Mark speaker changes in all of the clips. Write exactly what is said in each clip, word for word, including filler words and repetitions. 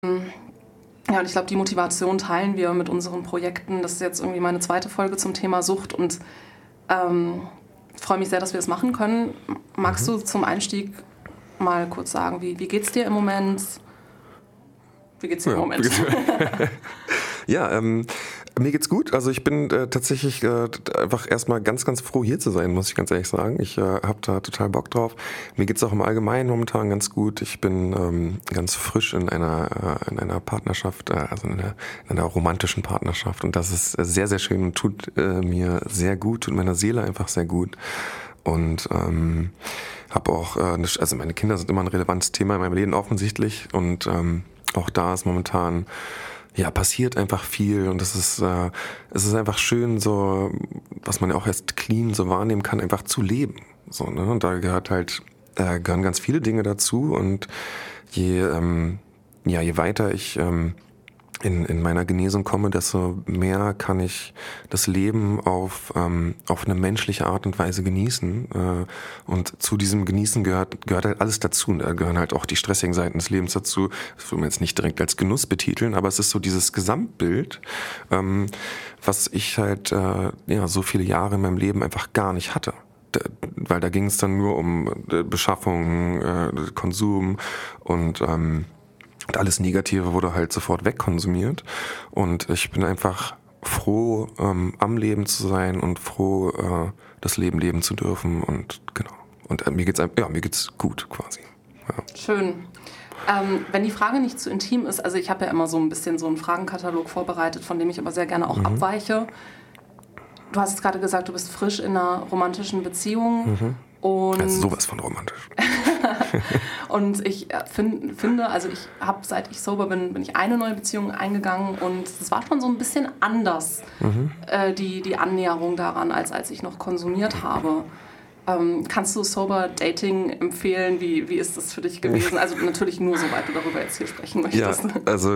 Speaker 1: Ja, und ich glaube, die Motivation teilen wir mit unseren Projekten. Das ist jetzt irgendwie meine zweite Folge zum Thema Sucht und ähm, ich freue mich sehr, dass wir es machen können. Magst mhm. du zum Einstieg mal kurz sagen, wie, wie geht's dir im Moment? Wie geht's dir
Speaker 2: ja,
Speaker 1: im Moment?
Speaker 2: ja, ähm, mir geht's gut. Also ich bin äh, tatsächlich äh, einfach erstmal ganz, ganz froh, hier zu sein, muss ich ganz ehrlich sagen. Ich äh, habe da total Bock drauf. Mir geht's auch im Allgemeinen momentan ganz gut. Ich bin ähm, ganz frisch in einer äh, in einer Partnerschaft, äh, also in einer, in einer romantischen Partnerschaft. Und das ist sehr, sehr schön und tut äh, mir sehr gut, tut meiner Seele einfach sehr gut. Und ähm, habe auch, äh, eine, also meine Kinder sind immer ein relevantes Thema in meinem Leben offensichtlich. Und ähm, auch da ist momentan ja, passiert einfach viel und es ist, äh, es ist einfach schön, so, was man ja auch erst clean so wahrnehmen kann, einfach zu leben. So, ne? Und da gehört halt, äh, gehören ganz viele Dinge dazu und je, ähm, ja, je weiter ich ähm, in, in meiner Genesung komme, desto mehr kann ich das Leben auf, ähm, auf eine menschliche Art und Weise genießen. Äh, und zu diesem Genießen gehört, gehört halt alles dazu. Und da gehören halt auch die stressigen Seiten des Lebens dazu. Das will man jetzt nicht direkt als Genuss betiteln, aber es ist so dieses Gesamtbild, ähm, was ich halt äh, ja, so viele Jahre in meinem Leben einfach gar nicht hatte. Weil da ging es dann nur um Beschaffung, äh, Konsum und ähm, Und alles Negative wurde halt sofort wegkonsumiert. Und ich bin einfach froh, ähm, am Leben zu sein und froh, äh, das Leben leben zu dürfen. Und genau. Und äh, mir geht's ja, mir geht's gut quasi. Ja.
Speaker 1: Schön. Ähm, wenn die Frage nicht zu intim ist, also ich habe ja immer so ein bisschen so einen Fragenkatalog vorbereitet, von dem ich aber sehr gerne auch mhm. abweiche. Du hast jetzt gerade gesagt, du bist frisch in einer romantischen Beziehung.
Speaker 2: Mhm.
Speaker 1: Und
Speaker 2: also sowas von romantisch.
Speaker 1: Und ich find, finde, also ich habe, seit ich sober bin, bin ich eine neue Beziehung eingegangen und es war schon so ein bisschen anders, mhm. äh, die, die Annäherung daran, als als ich noch konsumiert habe. Ähm, kannst du Sober Dating empfehlen? Wie, wie ist das für dich gewesen? Also natürlich nur, soweit du darüber jetzt hier sprechen möchtest.
Speaker 2: Ja, also...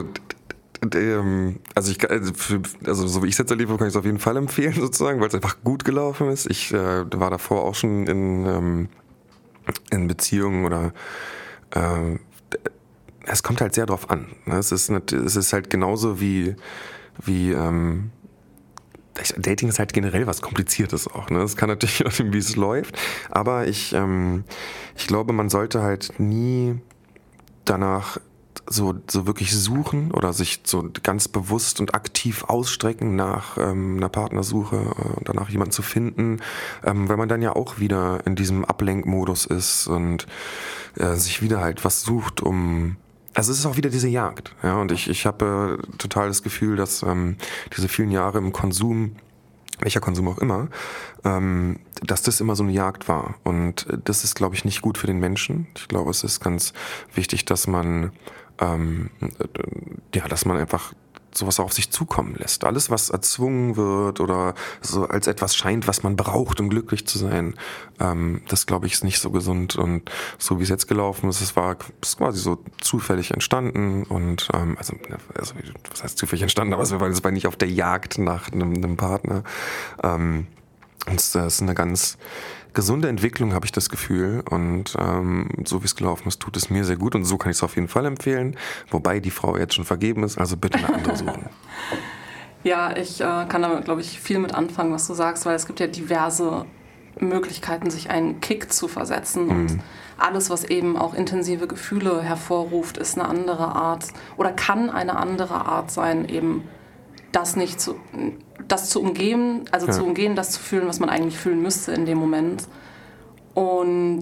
Speaker 2: Also, ich, also so wie ich es jetzt erlebe, kann ich es auf jeden Fall empfehlen, sozusagen, weil es einfach gut gelaufen ist. Ich äh, war davor auch schon in, ähm, in Beziehungen oder äh, es kommt halt sehr drauf an. Ne? Es ist, nicht, es ist halt genauso wie, wie ähm, Dating ist halt generell was Kompliziertes auch. Ne? Es kann natürlich auch wie es läuft, aber ich, ähm, ich glaube, man sollte halt nie danach so so wirklich suchen oder sich so ganz bewusst und aktiv ausstrecken nach ähm, einer Partnersuche und äh, danach jemanden zu finden, ähm, weil man dann ja auch wieder in diesem Ablenkmodus ist und äh, sich wieder halt was sucht, um also es ist auch wieder diese Jagd, ja, und ich ich habe äh, total das Gefühl, dass ähm, diese vielen Jahre im Konsum, welcher Konsum auch immer, ähm, dass das immer so eine Jagd war. Und das ist, glaube ich, nicht gut für den Menschen. Ich glaube, es ist ganz wichtig, dass man ähm, ja, dass man einfach sowas auf sich zukommen lässt. Alles, was erzwungen wird oder so als etwas scheint, was man braucht, um glücklich zu sein, ähm, das, glaube ich, ist nicht so gesund. Und so wie es jetzt gelaufen ist, es war ist quasi so zufällig entstanden und ähm, also, also was heißt zufällig entstanden, aber es war, es war nicht auf der Jagd nach einem, einem Partner. Ähm, und es ist eine ganz gesunde Entwicklung, habe ich das Gefühl. Und ähm, so wie es gelaufen ist, tut es mir sehr gut. Und so kann ich es auf jeden Fall empfehlen. Wobei die Frau jetzt schon vergeben ist, also bitte eine andere suchen.
Speaker 1: Ja, ich äh, kann damit, glaube ich, viel mit anfangen, was du sagst, weil es gibt ja diverse Möglichkeiten, sich einen Kick zu versetzen. Mhm. Und alles, was eben auch intensive Gefühle hervorruft, ist eine andere Art oder kann eine andere Art sein, eben das nicht zu, das zu umgehen, also ja. zu umgehen, das zu fühlen, was man eigentlich fühlen müsste in dem Moment. Und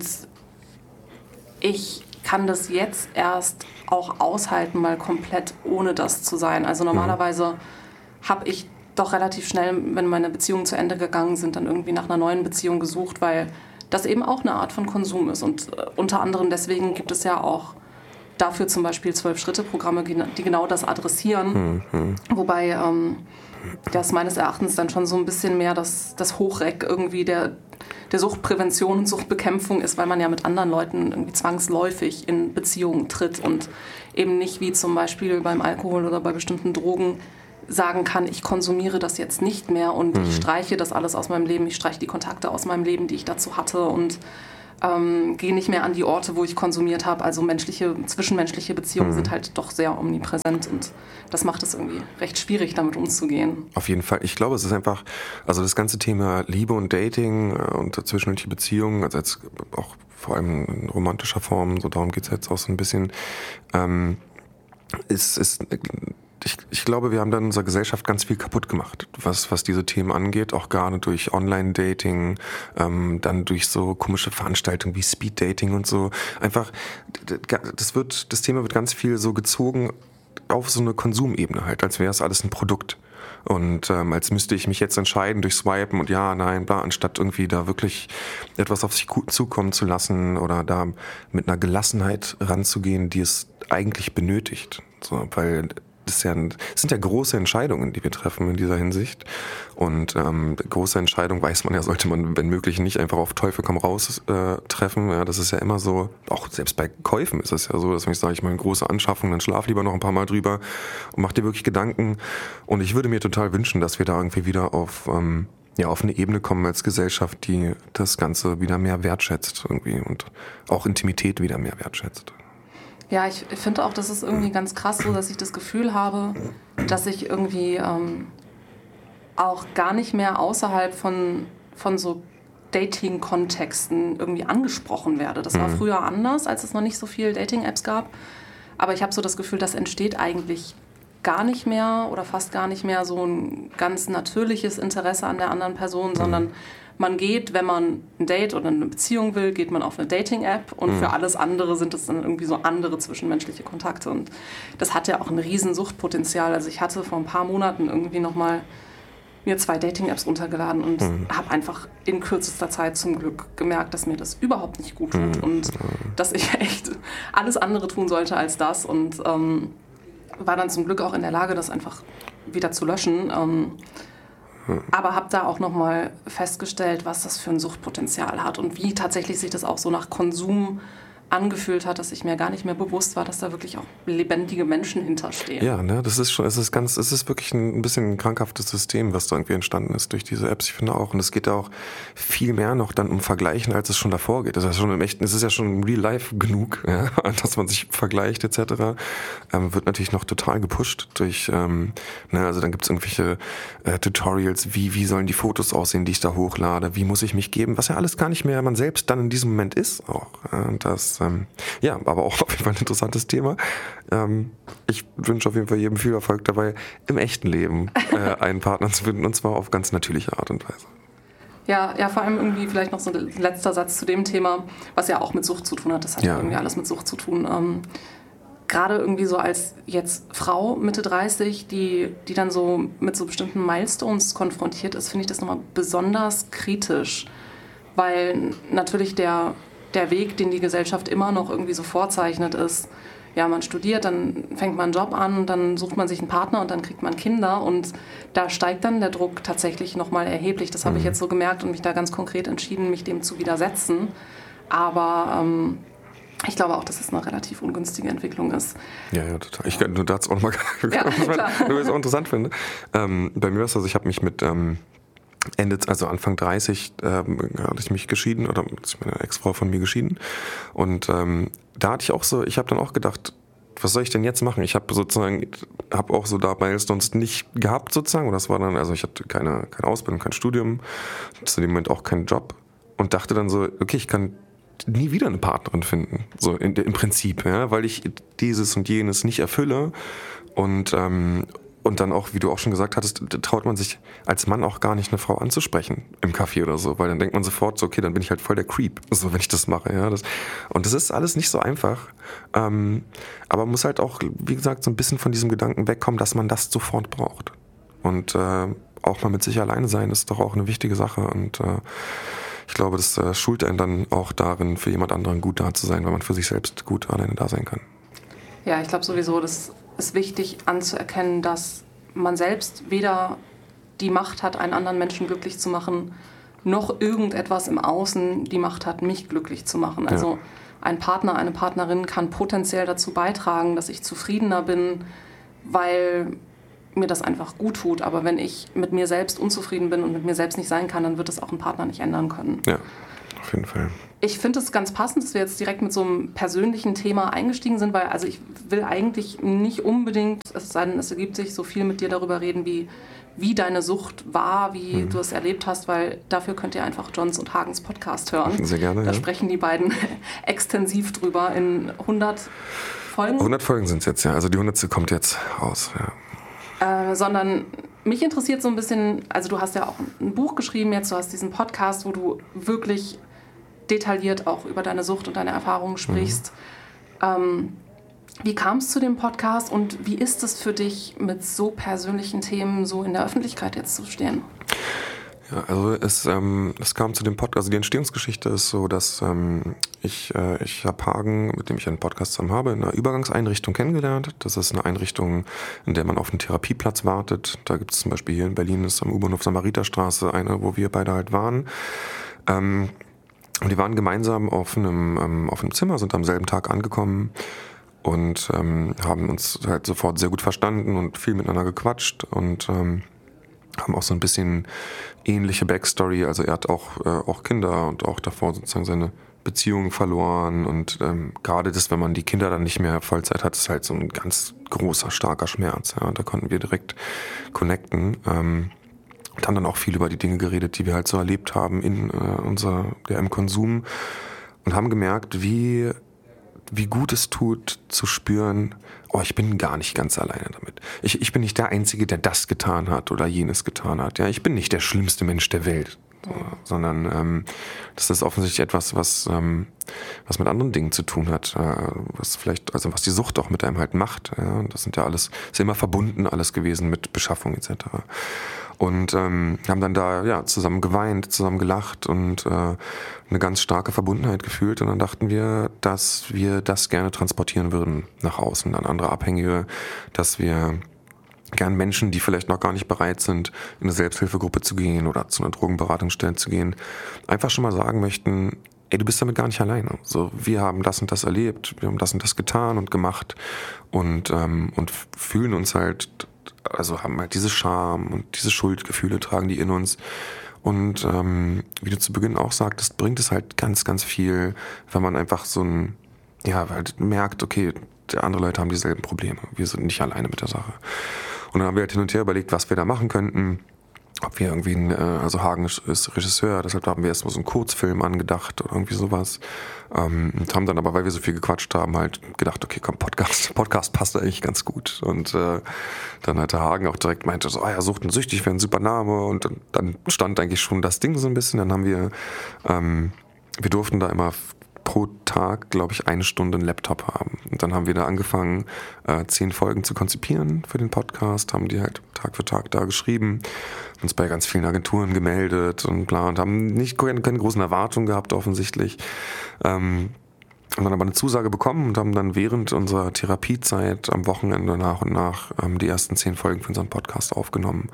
Speaker 1: ich kann das jetzt erst auch aushalten, mal komplett ohne das zu sein. Also normalerweise mhm. habe ich doch relativ schnell, wenn meine Beziehungen zu Ende gegangen sind, dann irgendwie nach einer neuen Beziehung gesucht, weil das eben auch eine Art von Konsum ist. Und äh, unter anderem deswegen gibt es ja auch dafür zum Beispiel Zwölf-Schritte-Programme, die genau das adressieren. Mhm. Wobei ähm, das meines Erachtens dann schon so ein bisschen mehr das, das Hochreck irgendwie der, der Suchtprävention und Suchtbekämpfung ist, weil man ja mit anderen Leuten irgendwie zwangsläufig in Beziehungen tritt und eben nicht wie zum Beispiel beim Alkohol oder bei bestimmten Drogen sagen kann, ich konsumiere das jetzt nicht mehr und mhm. ich streiche das alles aus meinem Leben, ich streiche die Kontakte aus meinem Leben, die ich dazu hatte und ähm, gehe nicht mehr an die Orte, wo ich konsumiert habe. Also menschliche, zwischenmenschliche Beziehungen mhm. sind halt doch sehr omnipräsent und das macht es irgendwie recht schwierig, damit umzugehen.
Speaker 2: Auf jeden Fall. Ich glaube, es ist einfach, also das ganze Thema Liebe und Dating und zwischenmenschliche Beziehungen, also jetzt auch vor allem in romantischer Form, so darum geht es jetzt auch so ein bisschen, ähm, ist, ist Ich, ich glaube, wir haben dann in unserer Gesellschaft ganz viel kaputt gemacht, was, was diese Themen angeht, auch gerade durch Online-Dating, ähm, dann durch so komische Veranstaltungen wie Speed-Dating und so. Einfach, das wird, das Thema wird ganz viel so gezogen auf so eine Konsumebene halt, als wäre es alles ein Produkt. Und ähm, als müsste ich mich jetzt entscheiden durch Swipen und ja, nein, bla, anstatt irgendwie da wirklich etwas auf sich zukommen zu lassen oder da mit einer Gelassenheit ranzugehen, die es eigentlich benötigt. So, weil das, ist ja, das sind ja große Entscheidungen, die wir treffen in dieser Hinsicht. Und ähm, große Entscheidungen weiß man ja, sollte man, wenn möglich, nicht einfach auf Teufel komm raus äh, treffen. Ja, das ist ja immer so, auch selbst bei Käufen ist es ja so, dass wenn ich sage, ich mache eine große Anschaffung, dann schlaf lieber noch ein paar Mal drüber und mach dir wirklich Gedanken. Und ich würde mir total wünschen, dass wir da irgendwie wieder auf, ähm, ja, auf eine Ebene kommen als Gesellschaft, die das Ganze wieder mehr wertschätzt irgendwie und auch Intimität wieder mehr wertschätzt.
Speaker 1: Ja, ich finde auch, das ist irgendwie ganz krass so, dass ich das Gefühl habe, dass ich irgendwie ähm, auch gar nicht mehr außerhalb von, von so Dating-Kontexten irgendwie angesprochen werde. Das war mhm. früher anders, als es noch nicht so viele Dating-Apps gab. Aber ich habe so das Gefühl, das entsteht eigentlich gar nicht mehr oder fast gar nicht mehr so ein ganz natürliches Interesse an der anderen Person, mhm. sondern man geht, wenn man ein Date oder eine Beziehung will, geht man auf eine Dating-App und mhm. für alles andere sind es dann irgendwie so andere zwischenmenschliche Kontakte. Und das hat ja auch ein riesen Suchtpotenzial. Also ich hatte vor ein paar Monaten irgendwie nochmal mir zwei Dating-Apps runtergeladen und mhm. habe einfach in kürzester Zeit zum Glück gemerkt, dass mir das überhaupt nicht gut tut mhm. und dass ich echt alles andere tun sollte als das. Und ähm, war dann zum Glück auch in der Lage, das einfach wieder zu löschen. Ähm, Aber habe da auch nochmal festgestellt, was das für ein Suchtpotenzial hat und wie tatsächlich sich das auch so nach Konsum angefühlt hat, dass ich mir gar nicht mehr bewusst war, dass da wirklich auch lebendige Menschen hinterstehen.
Speaker 2: Ja, ne, das ist schon, es ist ganz, es ist wirklich ein bisschen ein krankhaftes System, was da irgendwie entstanden ist durch diese Apps. Ich finde auch, und es geht ja auch viel mehr noch dann um Vergleichen, als es schon davor geht. Das ist ja schon im echten, es ist ja schon im Real Life genug, ja, dass man sich vergleicht et cetera. Ähm, wird natürlich noch total gepusht durch, ähm, ne, also dann gibt es irgendwelche äh, Tutorials, wie wie sollen die Fotos aussehen, die ich da hochlade, wie muss ich mich geben, was ja alles gar nicht mehr man selbst dann in diesem Moment ist auch. Ja, und das Ähm, ja, aber auch auf jeden Fall ein interessantes Thema. Ähm, ich wünsche auf jeden Fall jedem viel Erfolg dabei, im echten Leben äh, einen Partner zu finden und zwar auf ganz natürliche Art und Weise.
Speaker 1: Ja, ja, vor allem irgendwie vielleicht noch so ein letzter Satz zu dem Thema, was ja auch mit Sucht zu tun hat. Das hat ja irgendwie alles mit Sucht zu tun. Ähm, gerade irgendwie so als jetzt Frau Mitte dreißig, die, die dann so mit so bestimmten Milestones konfrontiert ist, finde ich das nochmal besonders kritisch, weil natürlich der der Weg, den die Gesellschaft immer noch irgendwie so vorzeichnet, ist, ja, man studiert, dann fängt man einen Job an, dann sucht man sich einen Partner und dann kriegt man Kinder und da steigt dann der Druck tatsächlich nochmal erheblich. Das habe ich jetzt so gemerkt und mich da ganz konkret entschieden, mich dem zu widersetzen. Aber ähm, ich glaube auch, dass es eine relativ ungünstige Entwicklung ist.
Speaker 2: Ja, ja, total. Ich kann nur dazu auch mal, ja, nur was ich auch interessant finde. Ähm, bei mir war es also, ich habe mich mit ähm, Ende, also Anfang dreißig, ähm, hatte ich mich geschieden oder ist meine Ex-Frau von mir geschieden und ähm, da hatte ich auch so, ich habe dann auch gedacht, was soll ich denn jetzt machen? Ich habe sozusagen, habe auch so da Milestones nicht gehabt sozusagen und das war dann, also ich hatte keine, keine Ausbildung, kein Studium, zu dem Moment auch keinen Job und dachte dann so, okay, ich kann nie wieder eine Partnerin finden, so in, im Prinzip, ja, weil ich dieses und jenes nicht erfülle und ähm, Und dann auch, wie du auch schon gesagt hattest, traut man sich als Mann auch gar nicht, eine Frau anzusprechen im Café oder so, weil dann denkt man sofort so, okay, dann bin ich halt voll der Creep, so wenn ich das mache. Ja, das, und das ist alles nicht so einfach, ähm, aber man muss halt auch, wie gesagt, so ein bisschen von diesem Gedanken wegkommen, dass man das sofort braucht. Und äh, auch mal mit sich alleine sein ist doch auch eine wichtige Sache und äh, ich glaube, das äh, schult einen dann auch darin, für jemand anderen gut da zu sein, weil man für sich selbst gut alleine da sein kann.
Speaker 1: Ja, ich glaube sowieso, das ist wichtig anzuerkennen, dass man selbst weder die Macht hat, einen anderen Menschen glücklich zu machen, noch irgendetwas im Außen die Macht hat, mich glücklich zu machen. Also ja. Ein Partner, eine Partnerin kann potenziell dazu beitragen, dass ich zufriedener bin, weil mir das einfach gut tut. Aber wenn ich mit mir selbst unzufrieden bin und mit mir selbst nicht sein kann, dann wird das auch ein Partner nicht ändern können.
Speaker 2: Ja, auf jeden Fall.
Speaker 1: Ich finde es ganz passend, dass wir jetzt direkt mit so einem persönlichen Thema eingestiegen sind, weil also ich will eigentlich nicht unbedingt, es sei denn, es ergibt sich, so viel mit dir darüber reden, wie, wie deine Sucht war, wie mhm. du es erlebt hast, weil dafür könnt ihr einfach Johns und Hagens Podcast hören.
Speaker 2: Sehr gerne,
Speaker 1: Da
Speaker 2: ja.
Speaker 1: sprechen die beiden extensiv drüber in hundert Folgen.
Speaker 2: hundert Folgen sind es jetzt, ja. Also die hundertste kommt jetzt raus,
Speaker 1: ja. Äh, sondern mich interessiert so ein bisschen, also du hast ja auch ein Buch geschrieben jetzt, du hast diesen Podcast, wo du wirklich detailliert auch über deine Sucht und deine Erfahrungen sprichst. Mhm. Ähm, wie kam es zu dem Podcast und wie ist es für dich, mit so persönlichen Themen so in der Öffentlichkeit jetzt zu stehen?
Speaker 2: Ja, also es, ähm, es kam zu dem Podcast, also die Entstehungsgeschichte ist so, dass ähm, ich, äh, ich habe Hagen, mit dem ich einen Podcast zusammen habe, in einer Übergangseinrichtung kennengelernt. Das ist eine Einrichtung, in der man auf einen Therapieplatz wartet. Da gibt es zum Beispiel hier in Berlin, ist am U-Bahnhof Samariterstraße eine, wo wir beide halt waren. Ähm, Und die waren gemeinsam auf einem, ähm, auf einem Zimmer, sind am selben Tag angekommen und ähm, haben uns halt sofort sehr gut verstanden und viel miteinander gequatscht und ähm, haben auch so ein bisschen ähnliche Backstory. Also er hat auch, äh, auch Kinder und auch davor sozusagen seine Beziehung verloren und ähm, gerade das, wenn man die Kinder dann nicht mehr Vollzeit hat, ist halt so ein ganz großer, starker Schmerz. Ja? Und da konnten wir direkt connecten. Ähm, Und haben dann auch viel über die Dinge geredet, die wir halt so erlebt haben in äh, unser, ja, im Konsum und haben gemerkt, wie, wie gut es tut zu spüren, oh, ich bin gar nicht ganz alleine damit. Ich, ich bin nicht der Einzige, der das getan hat oder jenes getan hat. Ja, ich bin nicht der schlimmste Mensch der Welt, so, sondern ähm, das ist offensichtlich etwas, was, ähm, was mit anderen Dingen zu tun hat, äh, was vielleicht, also was die Sucht auch mit einem halt macht. Ja, und das sind ja alles, ist ja immer verbunden alles gewesen mit Beschaffung et cetera. Und ähm, haben dann da ja zusammen geweint, zusammen gelacht und äh, eine ganz starke Verbundenheit gefühlt. Und dann dachten wir, dass wir das gerne transportieren würden nach außen an andere Abhängige, dass wir gern Menschen, die vielleicht noch gar nicht bereit sind, in eine Selbsthilfegruppe zu gehen oder zu einer Drogenberatungsstelle zu gehen, einfach schon mal sagen möchten, ey, du bist damit gar nicht alleine. So, wir haben das und das erlebt, wir haben das und das getan und gemacht und, ähm, und fühlen uns halt, also haben halt diese Scham und diese Schuldgefühle tragen die in uns. Und ähm, wie du zu Beginn auch sagtest, bringt es halt ganz, ganz viel, wenn man einfach so ein, ja, halt merkt, okay, andere Leute haben dieselben Probleme. Wir sind nicht alleine mit der Sache. Und dann haben wir halt hin und her überlegt, was wir da machen könnten. Ob wir irgendwie, ein, also Hagen ist Regisseur, deshalb haben wir erstmal so einen Kurzfilm angedacht oder irgendwie sowas. Ähm, und haben dann aber, weil wir so viel gequatscht haben, halt gedacht, okay, komm, Podcast, Podcast passt eigentlich ganz gut. Und äh, dann hat der Hagen auch direkt meinte, so, ah ja, Sucht und Süchtig wäre ein super Name. Und dann, dann stand eigentlich schon das Ding so ein bisschen. Dann haben wir, ähm, wir durften da immer pro Tag, glaube ich, eine Stunde einen Laptop haben. Und dann haben wir da angefangen, äh, zehn Folgen zu konzipieren für den Podcast, haben die halt Tag für Tag da geschrieben, uns bei ganz vielen Agenturen gemeldet und bla und haben nicht keine, keine großen Erwartungen gehabt offensichtlich. Ähm, haben dann aber eine Zusage bekommen und haben dann während unserer Therapiezeit am Wochenende nach und nach ähm, die ersten zehn Folgen für unseren Podcast aufgenommen.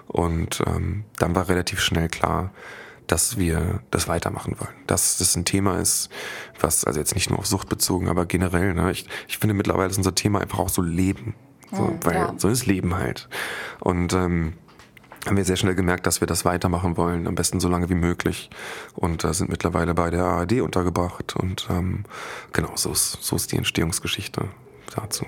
Speaker 2: Und ähm, dann war relativ schnell klar, dass wir das weitermachen wollen. Dass das ein Thema ist, was, also jetzt nicht nur auf Sucht bezogen, aber generell, ne, ich, ich finde mittlerweile ist unser Thema einfach auch so Leben. So, mhm, weil ja. so ist Leben halt. Und ähm, haben wir sehr schnell gemerkt, dass wir das weitermachen wollen, am besten so lange wie möglich. Und äh, sind mittlerweile bei der A R D untergebracht. Und ähm, genau, so ist, so ist die Entstehungsgeschichte dazu.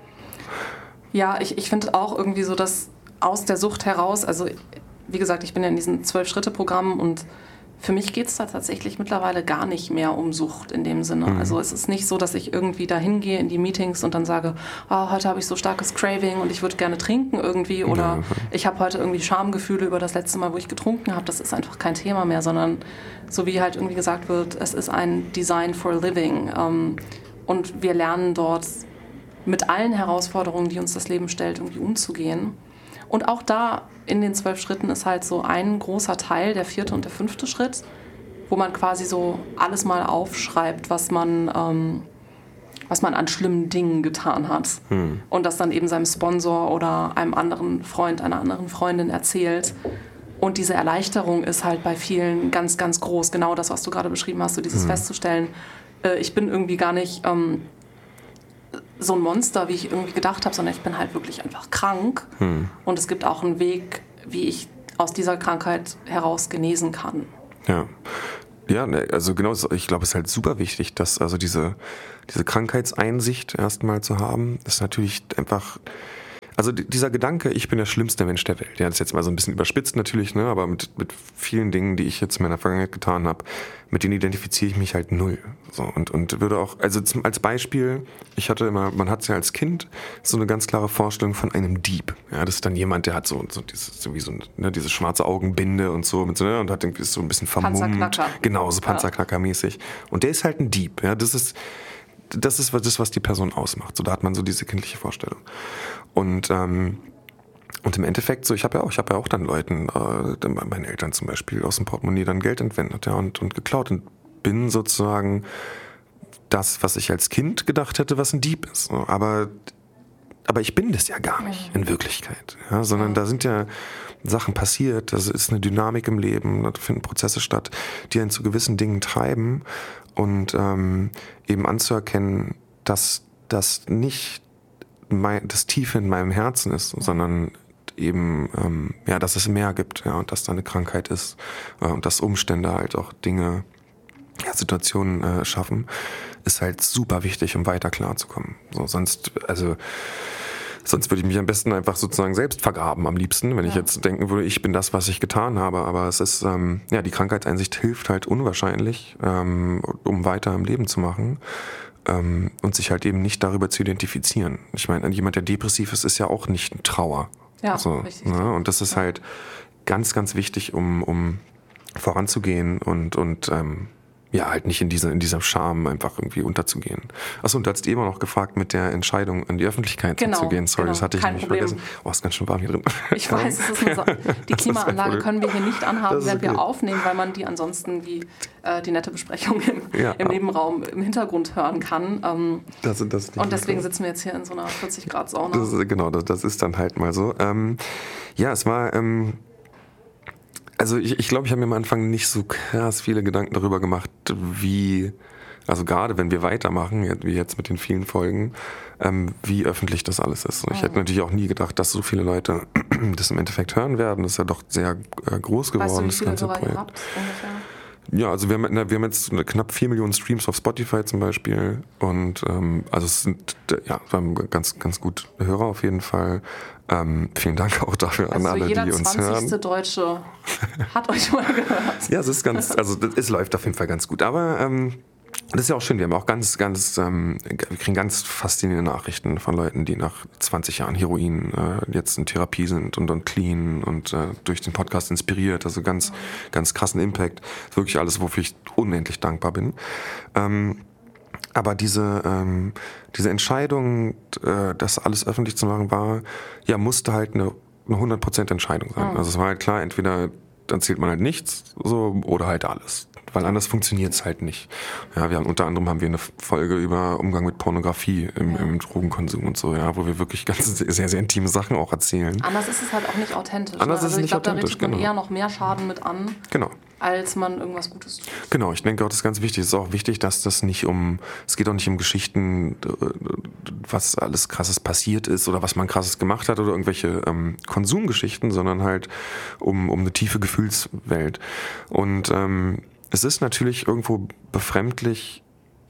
Speaker 1: Ja, ich, ich finde auch irgendwie so, dass aus der Sucht heraus, also wie gesagt, ich bin ja in diesen Zwölf-Schritte-Programmen und für mich geht es da tatsächlich mittlerweile gar nicht mehr um Sucht in dem Sinne. Mhm. Also es ist nicht so, dass ich irgendwie da hingehe in die Meetings und dann sage, oh, heute habe ich so starkes Craving und ich würde gerne trinken irgendwie oder ja, okay. ich habe heute irgendwie Schamgefühle über das letzte Mal, wo ich getrunken habe. Das ist einfach kein Thema mehr, sondern so wie halt irgendwie gesagt wird, es ist ein Design for Living. Und wir lernen dort mit allen Herausforderungen, die uns das Leben stellt, irgendwie umzugehen. Und auch da in den zwölf Schritten ist halt so ein großer Teil, der vierte und der fünfte Schritt, wo man quasi so alles mal aufschreibt, was man, ähm, was man an schlimmen Dingen getan hat. Hm. Und das dann eben seinem Sponsor oder einem anderen Freund, einer anderen Freundin erzählt. Und diese Erleichterung ist halt bei vielen ganz, ganz groß. Genau das, was du gerade beschrieben hast, so dieses hm. festzustellen, äh, ich bin irgendwie gar nicht... Ähm, so ein Monster, wie ich irgendwie gedacht habe, sondern ich bin halt wirklich einfach krank. Hm. Und es gibt auch einen Weg, wie ich aus dieser Krankheit heraus genesen kann.
Speaker 2: Ja. Ja, also genau, ich glaube, es ist halt super wichtig, dass also diese, diese Krankheitseinsicht erstmal zu haben, ist natürlich einfach, also dieser Gedanke, ich bin der schlimmste Mensch der Welt, ja, das ist jetzt mal so ein bisschen überspitzt natürlich, ne, aber mit, mit vielen Dingen, die ich jetzt in meiner Vergangenheit getan habe, mit denen identifiziere ich mich halt null. So, und, und würde auch, also zum, als Beispiel, ich hatte immer, man hat ja als Kind so eine ganz klare Vorstellung von einem Dieb. Ja, das ist dann jemand, der hat so, so, dieses, so wie so ne, diese schwarze Augenbinde und so, mit so, ne, und hat irgendwie so ein bisschen vermummt.
Speaker 1: Panzerknacker.
Speaker 2: Genau, so Panzerknacker-mäßig. Und der ist halt ein Dieb. Ja, das ist, das ist das, was die Person ausmacht. So, da hat man so diese kindliche Vorstellung. Und, ähm, und im Endeffekt, so, ich habe ja auch, ich habe ja auch dann Leuten, äh, meinen Eltern zum Beispiel, aus dem Portemonnaie dann Geld entwendet, ja, und, und geklaut und bin sozusagen das, was ich als Kind gedacht hätte, was ein Dieb ist. So, aber, aber ich bin das ja gar nicht in Wirklichkeit, ja, sondern da sind ja Sachen passiert, das ist eine Dynamik im Leben, da finden Prozesse statt, die einen zu gewissen Dingen treiben und ähm, eben anzuerkennen, dass das nicht mein, das Tiefe in meinem Herzen ist, sondern eben, ähm, ja, dass es mehr gibt, ja, und dass da eine Krankheit ist äh, und dass Umstände halt auch Dinge, ja, Situationen äh, schaffen, ist halt super wichtig, um weiter klarzukommen. So, sonst, also Sonst würde ich mich am besten einfach sozusagen selbst vergraben am liebsten, wenn ja. ich jetzt denken würde, ich bin das, was ich getan habe. Aber es ist, ähm, ja, die Krankheitseinsicht hilft halt unwahrscheinlich, ähm, um weiter im Leben zu machen ähm, und sich halt eben nicht darüber zu identifizieren. Ich meine, jemand, der depressiv ist, ist ja auch nicht ein Trauer.
Speaker 1: Ja,
Speaker 2: so,
Speaker 1: richtig.
Speaker 2: Ne? Und das ist ja. halt ganz, ganz wichtig, um, um voranzugehen und, und ähm, ja, halt nicht in dieser, in dieser Scham einfach irgendwie unterzugehen. Achso, und du hast eben noch gefragt mit der Entscheidung, in die Öffentlichkeit
Speaker 1: genau,
Speaker 2: zu gehen. Sorry,
Speaker 1: genau.
Speaker 2: das hatte ich
Speaker 1: Kein
Speaker 2: nicht
Speaker 1: Problem.
Speaker 2: vergessen. Oh, ist ganz schön warm hier drin.
Speaker 1: Ich weiß, es ist eine Sa- die Klimaanlage können wir hier nicht anhaben, während okay. wir aufnehmen, weil man die ansonsten wie äh, die nette Besprechung im, ja, im Nebenraum im Hintergrund hören kann. Ähm,
Speaker 2: das, das
Speaker 1: und deswegen sitzen wir jetzt hier in so einer vierzig Grad Sauna.
Speaker 2: Das, genau, das, das ist dann halt mal so. Ähm, ja, es war... Ähm, Also ich, ich glaube, ich habe mir am Anfang nicht so krass viele Gedanken darüber gemacht, wie, also gerade wenn wir weitermachen, wie jetzt mit den vielen Folgen, ähm, wie öffentlich das alles ist. Ich hätte natürlich auch nie gedacht, dass so viele Leute das im Endeffekt hören werden. Das ist ja doch sehr äh, groß geworden,
Speaker 1: weißt du, wie
Speaker 2: das ganze
Speaker 1: Hörer
Speaker 2: Projekt.
Speaker 1: Ihr habt, ungefähr?
Speaker 2: Ja, also wir haben, wir haben jetzt knapp vier Millionen Streams auf Spotify zum Beispiel und ähm, also es sind, ja, wir haben ganz, ganz gut Hörer auf jeden Fall. Ähm, vielen Dank auch dafür
Speaker 1: also
Speaker 2: an alle, die uns hören.
Speaker 1: Jeder zwanzigste Deutsche hat euch mal gehört.
Speaker 2: Ja, es ist ganz, also es läuft auf jeden Fall ganz gut. Aber ähm, das ist ja auch schön, wir haben auch ganz, ganz, ähm, wir kriegen ganz faszinierende Nachrichten von Leuten, die nach zwanzig Jahren Heroin äh, jetzt in Therapie sind und, und clean und äh, durch den Podcast inspiriert. Also ganz, ganz krassen Impact. Wirklich alles, wofür ich unendlich dankbar bin. Ähm, Aber diese, ähm, diese Entscheidung, äh, das alles öffentlich zu machen, war, ja, musste halt eine, eine hundert Prozent Entscheidung sein. Mhm. Also es war halt klar, entweder dann erzählt man halt nichts so oder halt alles. Weil anders funktioniert es halt nicht. Ja, wir haben unter anderem haben wir eine Folge über Umgang mit Pornografie im, ja. im Drogenkonsum und so, ja, wo wir wirklich ganz sehr, sehr intime Sachen auch erzählen.
Speaker 1: Anders ist es halt auch nicht authentisch.
Speaker 2: Anders
Speaker 1: ne?
Speaker 2: ist
Speaker 1: also
Speaker 2: es
Speaker 1: ich
Speaker 2: nicht
Speaker 1: glaube, da
Speaker 2: authentisch,
Speaker 1: richtet man
Speaker 2: genau.
Speaker 1: eher noch mehr Schaden mit an.
Speaker 2: Genau.
Speaker 1: Als man irgendwas Gutes tut.
Speaker 2: Genau, ich denke auch, das ist ganz wichtig. Es ist auch wichtig, dass das nicht um, es geht auch nicht um Geschichten, was alles Krasses passiert ist oder was man Krasses gemacht hat oder irgendwelche ähm, Konsumgeschichten, sondern halt um, um eine tiefe Gefühlswelt. Und ähm, es ist natürlich irgendwo befremdlich,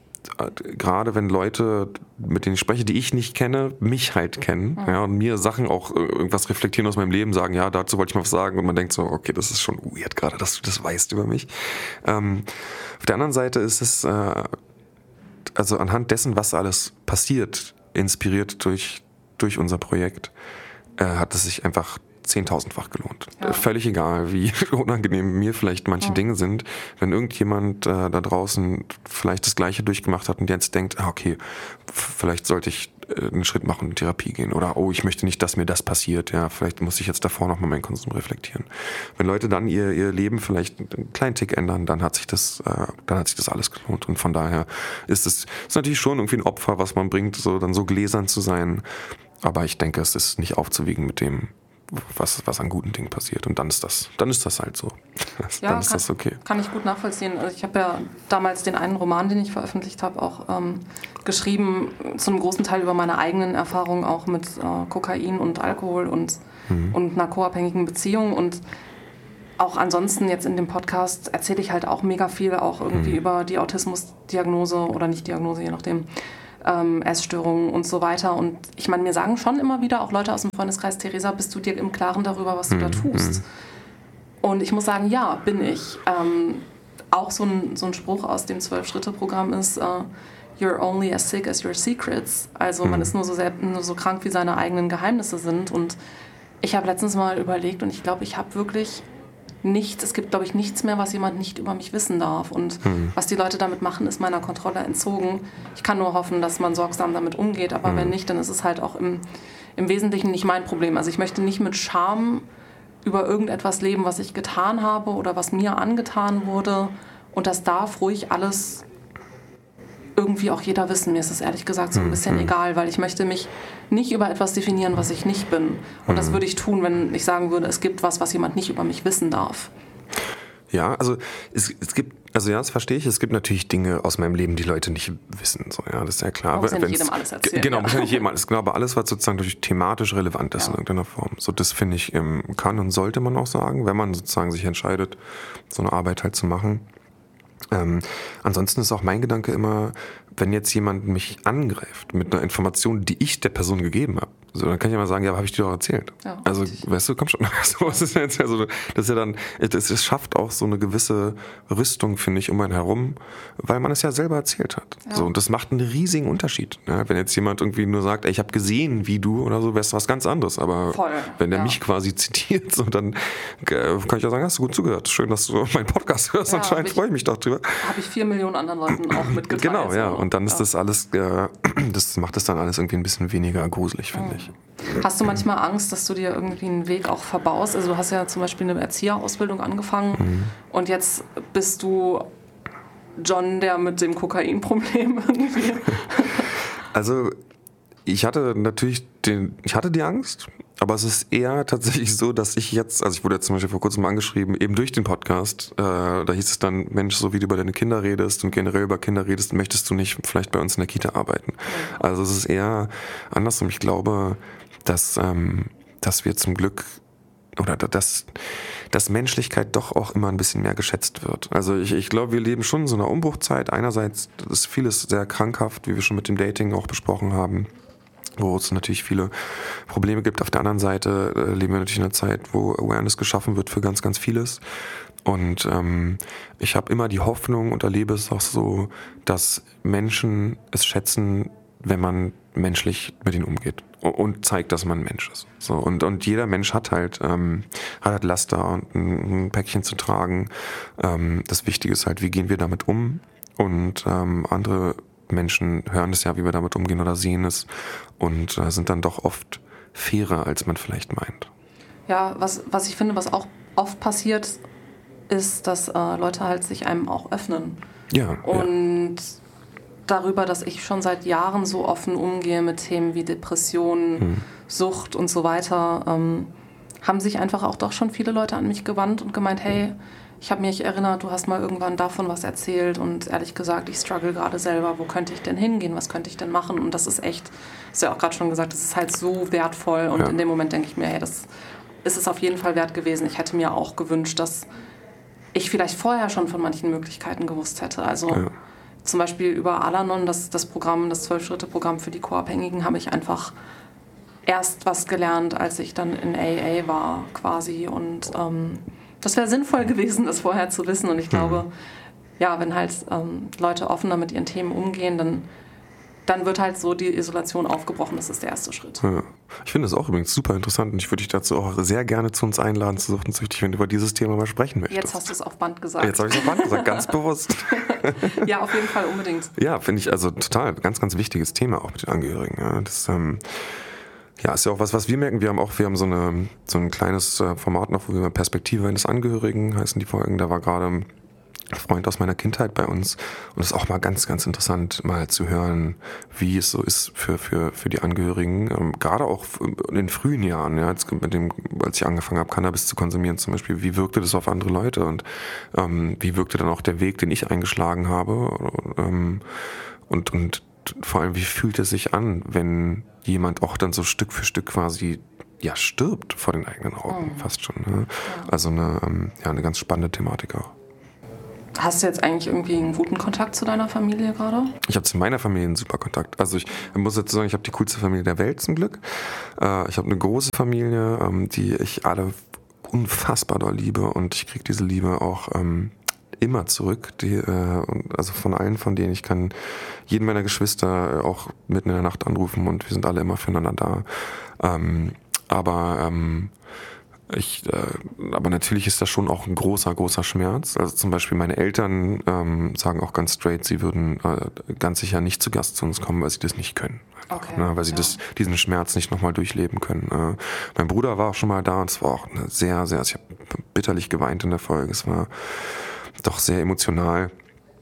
Speaker 2: gerade wenn Leute, mit denen ich spreche, die ich nicht kenne, mich halt kennen, mhm. ja, und mir Sachen auch irgendwas reflektieren aus meinem Leben, sagen, ja, dazu wollte ich mal was sagen, und man denkt so, okay, das ist schon weird gerade, dass du das weißt über mich. Ähm, auf der anderen Seite ist es, äh, also anhand dessen, was alles passiert, inspiriert durch, durch unser Projekt, äh, hat es sich einfach zehntausendfach gelohnt. Ja. Völlig egal, wie unangenehm mir vielleicht manche ja. Dinge sind. Wenn irgendjemand äh, da draußen vielleicht das Gleiche durchgemacht hat und jetzt denkt, ah, okay, f- vielleicht sollte ich äh, einen Schritt machen und in Therapie gehen. Oder, oh, ich möchte nicht, dass mir das passiert. Ja, vielleicht muss ich jetzt davor nochmal meinen Konsum reflektieren. Wenn Leute dann ihr, ihr Leben vielleicht einen kleinen Tick ändern, dann hat sich das, äh, dann hat sich das alles gelohnt. Und von daher ist es ist natürlich schon irgendwie ein Opfer, was man bringt, so dann so gläsern zu sein. Aber ich denke, es ist nicht aufzuwiegen mit dem, was, was an guten Dingen passiert. Und dann ist das, dann ist das halt so.
Speaker 1: Ja,
Speaker 2: dann ist
Speaker 1: kann,
Speaker 2: das okay.
Speaker 1: Kann ich gut nachvollziehen. Also ich habe ja damals den einen Roman, den ich veröffentlicht habe, auch ähm, geschrieben, zu einem großen Teil über meine eigenen Erfahrungen auch mit äh, Kokain und Alkohol und, mhm. und narkoabhängigen Beziehungen. Und auch ansonsten jetzt in dem Podcast erzähle ich halt auch mega viel, auch irgendwie mhm. über die Autismusdiagnose oder nicht Diagnose, je nachdem. Ähm, Essstörungen und so weiter. Und ich meine, mir sagen schon immer wieder auch Leute aus dem Freundeskreis, Theresa, bist du dir im Klaren darüber, was du mhm. da tust? Und ich muss sagen, ja, bin ich. Ähm, auch so ein, so ein Spruch aus dem Zwölf-Schritte-Programm ist, uh, you're only as sick as your secrets. Also mhm. man ist nur so, sehr, nur so krank, wie seine eigenen Geheimnisse sind. Und ich habe letztens mal überlegt und ich glaube, ich habe wirklich nichts, es gibt, glaube ich, nichts mehr, was jemand nicht über mich wissen darf. Und mhm. was die Leute damit machen, ist meiner Kontrolle entzogen. Ich kann nur hoffen, dass man sorgsam damit umgeht. Aber mhm. wenn nicht, dann ist es halt auch im, im Wesentlichen nicht mein Problem. Also ich möchte nicht mit Scham über irgendetwas leben, was ich getan habe oder was mir angetan wurde. Und das darf ruhig alles irgendwie auch jeder wissen. Mir ist es ehrlich gesagt so ein bisschen mhm. egal, weil ich möchte mich nicht über etwas definieren, was ich nicht bin. Und mhm. das würde ich tun, wenn ich sagen würde, es gibt was, was jemand nicht über mich wissen darf.
Speaker 2: Ja, also es, es gibt, also ja, das verstehe ich. Es gibt natürlich Dinge aus meinem Leben, die Leute nicht wissen. So, ja, das ist ja klar.
Speaker 1: Man muss ja nicht jedem alles erzählen.
Speaker 2: Genau,
Speaker 1: ja.
Speaker 2: muss ja nicht jedem alles. Genau, aber alles, was sozusagen durch thematisch relevant ist ja. in irgendeiner Form. So, das finde ich, ähm, kann und sollte man auch sagen, wenn man sozusagen sich entscheidet, so eine Arbeit halt zu machen. Ähm, ansonsten ist auch mein Gedanke immer, wenn jetzt jemand mich angreift mit einer Information, die ich der Person gegeben habe, so, dann kann ich immer sagen, ja, aber habe ich dir doch erzählt. Ja, also, richtig. Weißt du, komm schon. So, was ist jetzt, also, das ist ja dann, das, es schafft auch so eine gewisse Rüstung, finde ich, um einen herum, weil man es ja selber erzählt hat. Ja. So, und das macht einen riesigen Unterschied. Ne? Wenn jetzt jemand irgendwie nur sagt, ey, ich habe gesehen, wie du oder so, wäre es was ganz anderes. Aber Voll. wenn der ja. mich quasi zitiert, so, dann äh, kann ich ja sagen, hast du gut zugehört. Schön, dass du meinen Podcast hörst. Ja, anscheinend freue ich mich doch drüber.
Speaker 1: Habe ich vier Millionen anderen Leuten auch mitgeteilt.
Speaker 2: Genau, ja.
Speaker 1: So.
Speaker 2: Und dann ist
Speaker 1: ja.
Speaker 2: das alles, äh, das macht das dann alles irgendwie ein bisschen weniger gruselig, finde ja. ich.
Speaker 1: Hast du manchmal Angst, dass du dir irgendwie einen Weg auch verbaust? Also du hast ja zum Beispiel eine Erzieherausbildung angefangen mhm. und jetzt bist du John, der mit dem Kokainproblem irgendwie.
Speaker 2: Also ich hatte natürlich den, ich hatte die Angst, aber es ist eher tatsächlich so, dass ich jetzt, also ich wurde jetzt zum Beispiel vor kurzem angeschrieben, eben durch den Podcast, äh, da hieß es dann, Mensch, so wie du über deine Kinder redest und generell über Kinder redest, möchtest du nicht vielleicht bei uns in der Kita arbeiten? Mhm. Also es ist eher andersrum. Ich glaube, dass, ähm, dass wir zum Glück oder dass, dass Menschlichkeit doch auch immer ein bisschen mehr geschätzt wird. Also ich, ich glaube, wir leben schon in so einer Umbruchzeit. Einerseits ist vieles sehr krankhaft, wie wir schon mit dem Dating auch besprochen haben, wo es natürlich viele Probleme gibt. Auf der anderen Seite äh, leben wir natürlich in einer Zeit, wo Awareness geschaffen wird für ganz, ganz vieles. Und ähm, ich habe immer die Hoffnung und erlebe es auch so, dass Menschen es schätzen, wenn man menschlich mit ihnen umgeht und zeigt, dass man ein Mensch ist. So, und, und jeder Mensch hat halt, ähm, hat halt Laster und ein, ein Päckchen zu tragen. Ähm, das Wichtige ist halt, wie gehen wir damit um? Und ähm, andere Menschen hören es ja, wie wir damit umgehen oder sehen es und äh, sind dann doch oft fairer, als man vielleicht meint.
Speaker 1: Ja, was, was ich finde, was auch oft passiert, ist, dass äh, Leute halt sich einem auch öffnen.
Speaker 2: Ja.
Speaker 1: Und ja. darüber, dass ich schon seit Jahren so offen umgehe mit Themen wie Depressionen, hm. Sucht und so weiter, ähm, haben sich einfach auch doch schon viele Leute an mich gewandt und gemeint, hey, ich habe mich erinnert, du hast mal irgendwann davon was erzählt und ehrlich gesagt, ich struggle gerade selber, wo könnte ich denn hingehen, was könnte ich denn machen? Und das ist echt, hast du ja auch gerade schon gesagt, das ist halt so wertvoll und ja. in dem Moment denke ich mir, hey, das ist es auf jeden Fall wert gewesen. Ich hätte mir auch gewünscht, dass ich vielleicht vorher schon von manchen Möglichkeiten gewusst hätte. Also ja. zum Beispiel über Al-Anon, das, das Programm, das Zwölf-Schritte-Programm für die Co-Abhängigen, habe ich einfach erst was gelernt, als ich dann in A A war quasi und ähm, das wäre sinnvoll gewesen, das vorher zu wissen. Und ich glaube, mhm. ja, wenn halt ähm, Leute offener mit ihren Themen umgehen, dann, dann wird halt so die Isolation aufgebrochen. Das ist der erste Schritt.
Speaker 2: Ja. Ich finde das auch übrigens super interessant und ich würde dich dazu auch sehr gerne zu uns einladen, zu Sucht und Süchtig, wenn du über dieses Thema mal sprechen möchtest.
Speaker 1: Jetzt hast du es auf Band gesagt.
Speaker 2: Jetzt habe ich es auf Band gesagt, ganz bewusst.
Speaker 1: Ja, auf jeden Fall unbedingt.
Speaker 2: Ja, finde ich also total, ganz, ganz wichtiges Thema auch mit den Angehörigen. Ja, das ähm, Ja, ist ja auch was, was wir merken. Wir haben auch, wir haben so eine, so ein kleines Format noch, wo wir Perspektive eines Angehörigen heißen die Folgen. Da war gerade Freund aus meiner Kindheit bei uns und es ist auch mal ganz, ganz interessant, mal zu hören, wie es so ist für, für, für die Angehörigen, ähm, gerade auch in den frühen Jahren, ja, als, mit dem, als ich angefangen habe, Cannabis zu konsumieren zum Beispiel, wie wirkte das auf andere Leute und ähm, wie wirkte dann auch der Weg, den ich eingeschlagen habe ähm, und, und vor allem, wie fühlt es sich an, wenn jemand auch dann so Stück für Stück quasi ja, stirbt vor den eigenen Augen, oh. fast schon. Ne? Ja. Also eine, ähm, ja, eine ganz spannende Thematik auch.
Speaker 1: Hast du jetzt eigentlich irgendwie einen guten Kontakt zu deiner Familie gerade?
Speaker 2: Ich habe zu meiner Familie einen super Kontakt. Also ich muss jetzt sagen, ich habe die coolste Familie der Welt zum Glück. Äh, ich habe eine große Familie, ähm, die ich alle unfassbar doll liebe und ich kriege diese Liebe auch ähm, immer zurück. Die, äh, also von allen von denen. Ich kann jeden meiner Geschwister auch mitten in der Nacht anrufen und wir sind alle immer füreinander da. Ähm, aber ähm, Ich, äh, aber natürlich ist das schon auch ein großer, großer Schmerz. Also zum Beispiel meine Eltern ähm, sagen auch ganz straight, sie würden äh, ganz sicher nicht zu Gast zu uns kommen, weil sie das nicht können.
Speaker 1: Okay,
Speaker 2: ne, weil sie
Speaker 1: ja.
Speaker 2: das, diesen Schmerz nicht nochmal durchleben können. Äh, mein Bruder war auch schon mal da und es war auch eine sehr, sehr, also ich habe bitterlich geweint in der Folge. Es war doch sehr emotional.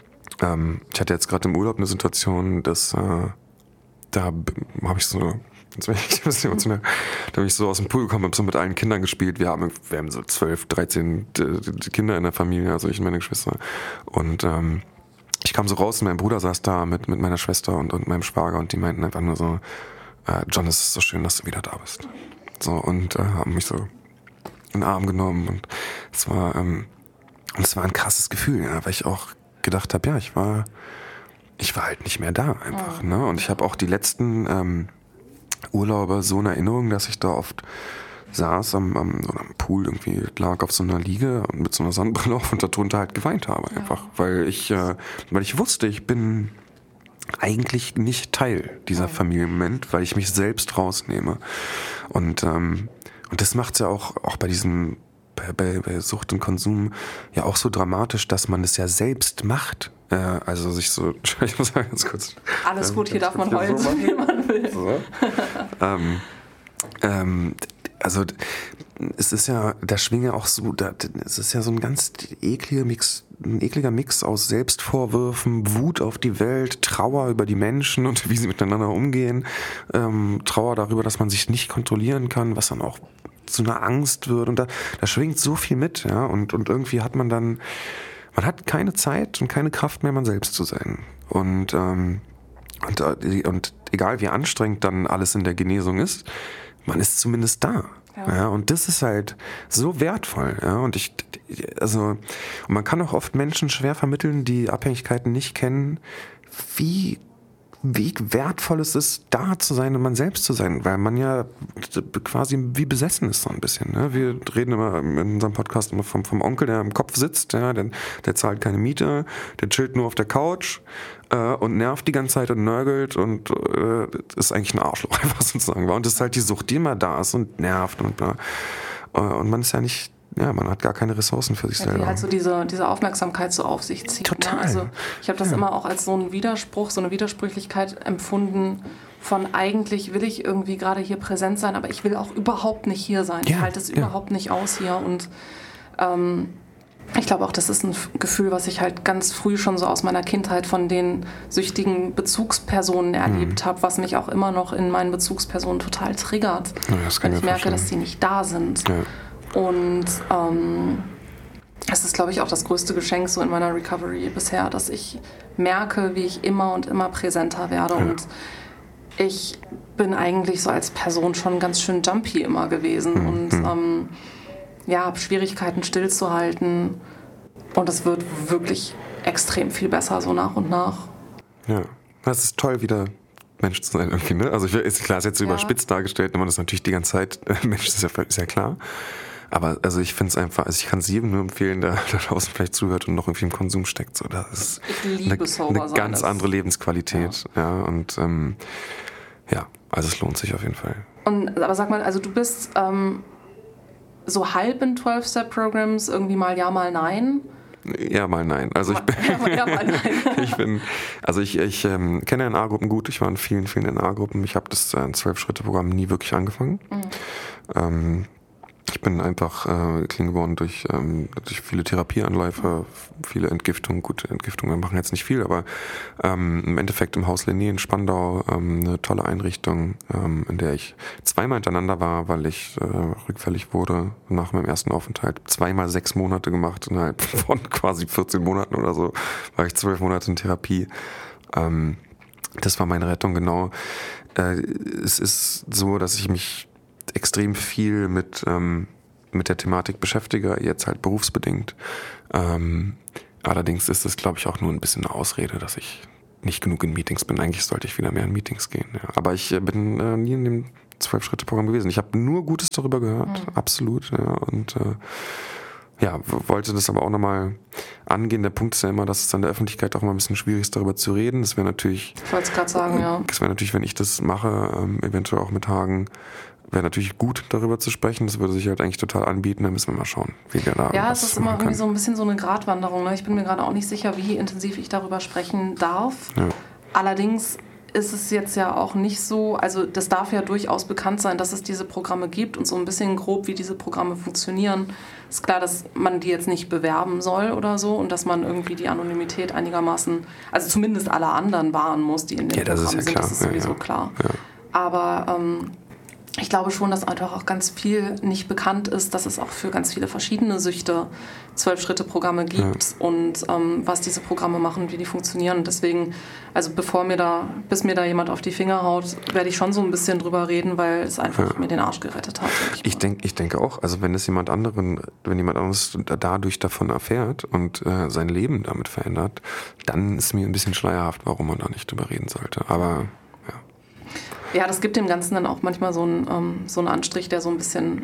Speaker 2: Ähm, ich hatte jetzt gerade im Urlaub eine Situation, dass äh, da habe ich so Jetzt bin ich ein bisschen emotional. Da bin ich so aus dem Pool gekommen, habe so mit allen Kindern gespielt. Wir haben, wir haben so zwölf, dreizehn Kinder in der Familie, also ich und meine Geschwister. Und ähm, ich kam so raus und mein Bruder saß da mit, mit meiner Schwester und, und meinem Schwager und die meinten einfach nur so, äh, John, es ist so schön, dass du wieder da bist. So, und äh, haben mich so in den Arm genommen und es war, ähm, und es war ein krasses Gefühl, ja, weil ich auch gedacht habe, ja, ich war, ich war halt nicht mehr da einfach. Oh. Ne? Und ich habe auch die letzten ähm, Urlaube so in Erinnerung, dass ich da oft saß am, am, so am Pool, irgendwie lag auf so einer Liege mit so einer Sonnenbrille auf und darunter halt geweint habe einfach, ja. weil ich äh, weil ich wusste, ich bin eigentlich nicht Teil dieser ja. Familie im Moment, weil ich mich selbst rausnehme und ähm, und das macht's ja auch auch bei diesem bei, bei, bei Sucht und Konsum ja auch so dramatisch, dass man es ja selbst macht. Äh, also sich so, ich muss sagen, ganz kurz.
Speaker 1: Alles gut, hier darf man heulen, so wie man will.
Speaker 2: So. ähm, ähm, also es ist ja, da schwingt ja auch so, da, es ist ja so ein ganz ekliger Mix, ein ekliger Mix aus Selbstvorwürfen, Wut auf die Welt, Trauer über die Menschen und wie sie miteinander umgehen, ähm, Trauer darüber, dass man sich nicht kontrollieren kann, was dann auch zu einer Angst wird und da, da schwingt so viel mit, ja, und, und irgendwie hat man dann, man hat keine Zeit und keine Kraft mehr, man selbst zu sein. Und, ähm, und, und egal wie anstrengend dann alles in der Genesung ist, man ist zumindest da. Ja. Ja, und das ist halt so wertvoll. Ja, und ich, also, und man kann auch oft Menschen schwer vermitteln, die Abhängigkeiten nicht kennen, wie wie wertvoll es ist, da zu sein und man selbst zu sein, weil man ja quasi wie besessen ist so ein bisschen. Ne? Wir reden immer in unserem Podcast immer vom, vom Onkel, der im Kopf sitzt, ja, der, der zahlt keine Miete, der chillt nur auf der Couch äh, und nervt die ganze Zeit und nörgelt und äh, ist eigentlich ein Arschloch, einfach sozusagen. Und das ist halt die Sucht, die immer da ist und nervt und bla. Äh, und man ist ja nicht Ja, man hat gar keine Ressourcen für sich
Speaker 1: ja,
Speaker 2: selber.
Speaker 1: Die halt so diese, diese Aufmerksamkeit so auf sich zieht.
Speaker 2: Total.
Speaker 1: Ne? Also ich habe das
Speaker 2: ja.
Speaker 1: immer auch als so einen Widerspruch, so eine Widersprüchlichkeit empfunden von eigentlich will ich irgendwie gerade hier präsent sein, aber ich will auch überhaupt nicht hier sein. Ja, ich halte es ja. überhaupt nicht aus hier und ähm, ich glaube auch, das ist ein Gefühl, was ich halt ganz früh schon so aus meiner Kindheit von den süchtigen Bezugspersonen erlebt mhm. habe, was mich auch immer noch in meinen Bezugspersonen total triggert,
Speaker 2: ja, das kann
Speaker 1: wenn ich merke,
Speaker 2: verstehen.
Speaker 1: dass die nicht da sind.
Speaker 2: Ja.
Speaker 1: Und ähm, das ist, glaube ich, auch das größte Geschenk so in meiner Recovery bisher, dass ich merke, wie ich immer und immer präsenter werde. Ja. Und ich bin eigentlich so als Person schon ganz schön jumpy immer gewesen mhm. und ähm, ja, habe Schwierigkeiten stillzuhalten. Und es wird wirklich extrem viel besser so nach und nach.
Speaker 2: Ja, das ist toll, wieder Mensch zu sein irgendwie, ne? Also ich, ist klar, ist jetzt so ja. überspitzt dargestellt, wenn man das natürlich die ganze Zeit, äh, Mensch, ist ja, ist ja klar. Aber also ich finde es einfach, also ich kann es jedem nur empfehlen, der da draußen vielleicht zuhört und noch irgendwie im Konsum steckt. So, das ist
Speaker 1: ich liebe
Speaker 2: eine, eine ganz andere Lebensqualität. Ja, ja und ähm, ja, also es lohnt sich auf jeden Fall.
Speaker 1: Und, aber sag mal, also du bist ähm, so halb in zwölf-Step-Programs, irgendwie mal ja, mal nein?
Speaker 2: Ja, mal nein. Also ich bin,
Speaker 1: ja, mal nein.
Speaker 2: ich bin, also ich, ich ähm, kenne N A-Gruppen gut. Ich war in vielen, vielen N A-Gruppen. Ich habe das äh, Zwölf-Schritte-Programm nie wirklich angefangen. Mhm. Ähm, Ich bin einfach äh, clean geworden durch, ähm, durch viele Therapieanläufe, viele Entgiftungen. Gut, Entgiftungen, wir machen jetzt nicht viel, aber ähm, im Endeffekt im Haus Lené in Spandau ähm, eine tolle Einrichtung, ähm, in der ich zweimal hintereinander war, weil ich äh, rückfällig wurde nach meinem ersten Aufenthalt. Zweimal sechs Monate gemacht, innerhalb von quasi vierzehn Monaten oder so war ich zwölf Monate in Therapie. Ähm, das war meine Rettung, genau. Äh, es ist so, dass ich mich extrem viel mit, ähm, mit der Thematik beschäftige, jetzt halt berufsbedingt. Ähm, allerdings ist es, glaube ich, auch nur ein bisschen eine Ausrede, dass ich nicht genug in Meetings bin. Eigentlich sollte ich wieder mehr in Meetings gehen. Ja. Aber ich äh, bin äh, nie in dem Zwölf-Schritte-Programm gewesen. Ich habe nur Gutes darüber gehört, mhm. absolut. Ja, und äh, ja, wollte das aber auch nochmal angehen. Der Punkt ist ja immer, dass es an der Öffentlichkeit auch mal ein bisschen schwierig ist, darüber zu reden. Das wäre natürlich...
Speaker 1: Ich wollte es gerade sagen, ja.
Speaker 2: Das wäre natürlich, wenn ich das mache, ähm, eventuell auch mit Hagen, wäre natürlich gut, darüber zu sprechen. Das würde sich halt eigentlich total anbieten. Da müssen wir mal schauen, wie wir da
Speaker 1: Ja, es ist immer irgendwie so ein bisschen so eine Gratwanderung. Ne? Ich bin mir gerade auch nicht sicher, wie intensiv ich darüber sprechen darf. Ja. Allerdings ist es jetzt ja auch nicht so, also das darf ja durchaus bekannt sein, dass es diese Programme gibt und so ein bisschen grob, wie diese Programme funktionieren. Ist klar, dass man die jetzt nicht bewerben soll oder so und dass man irgendwie die Anonymität einigermaßen, also zumindest alle anderen wahren muss, die in dem
Speaker 2: ja, das
Speaker 1: Programm
Speaker 2: ist ja
Speaker 1: sind.
Speaker 2: Klar.
Speaker 1: Das ist sowieso ja, ja. klar. Ja. Aber ähm, ich glaube schon, dass einfach auch ganz viel nicht bekannt ist, dass es auch für ganz viele verschiedene Süchte Zwölf-Schritte-Programme gibt ja. und ähm, was diese Programme machen, wie die funktionieren. Und deswegen, also bevor mir da, bis mir da jemand auf die Finger haut, werde ich schon so ein bisschen drüber reden, weil es einfach ja. mir den Arsch gerettet hat.
Speaker 2: Ich, ich, denk, ich denke auch, also wenn es jemand anderen, wenn jemand anderes dadurch davon erfährt und äh, sein Leben damit verändert, dann ist mir ein bisschen schleierhaft, warum man da nicht drüber reden sollte. Aber
Speaker 1: ja, das gibt dem Ganzen dann auch manchmal so einen, ähm, so einen Anstrich, der so ein bisschen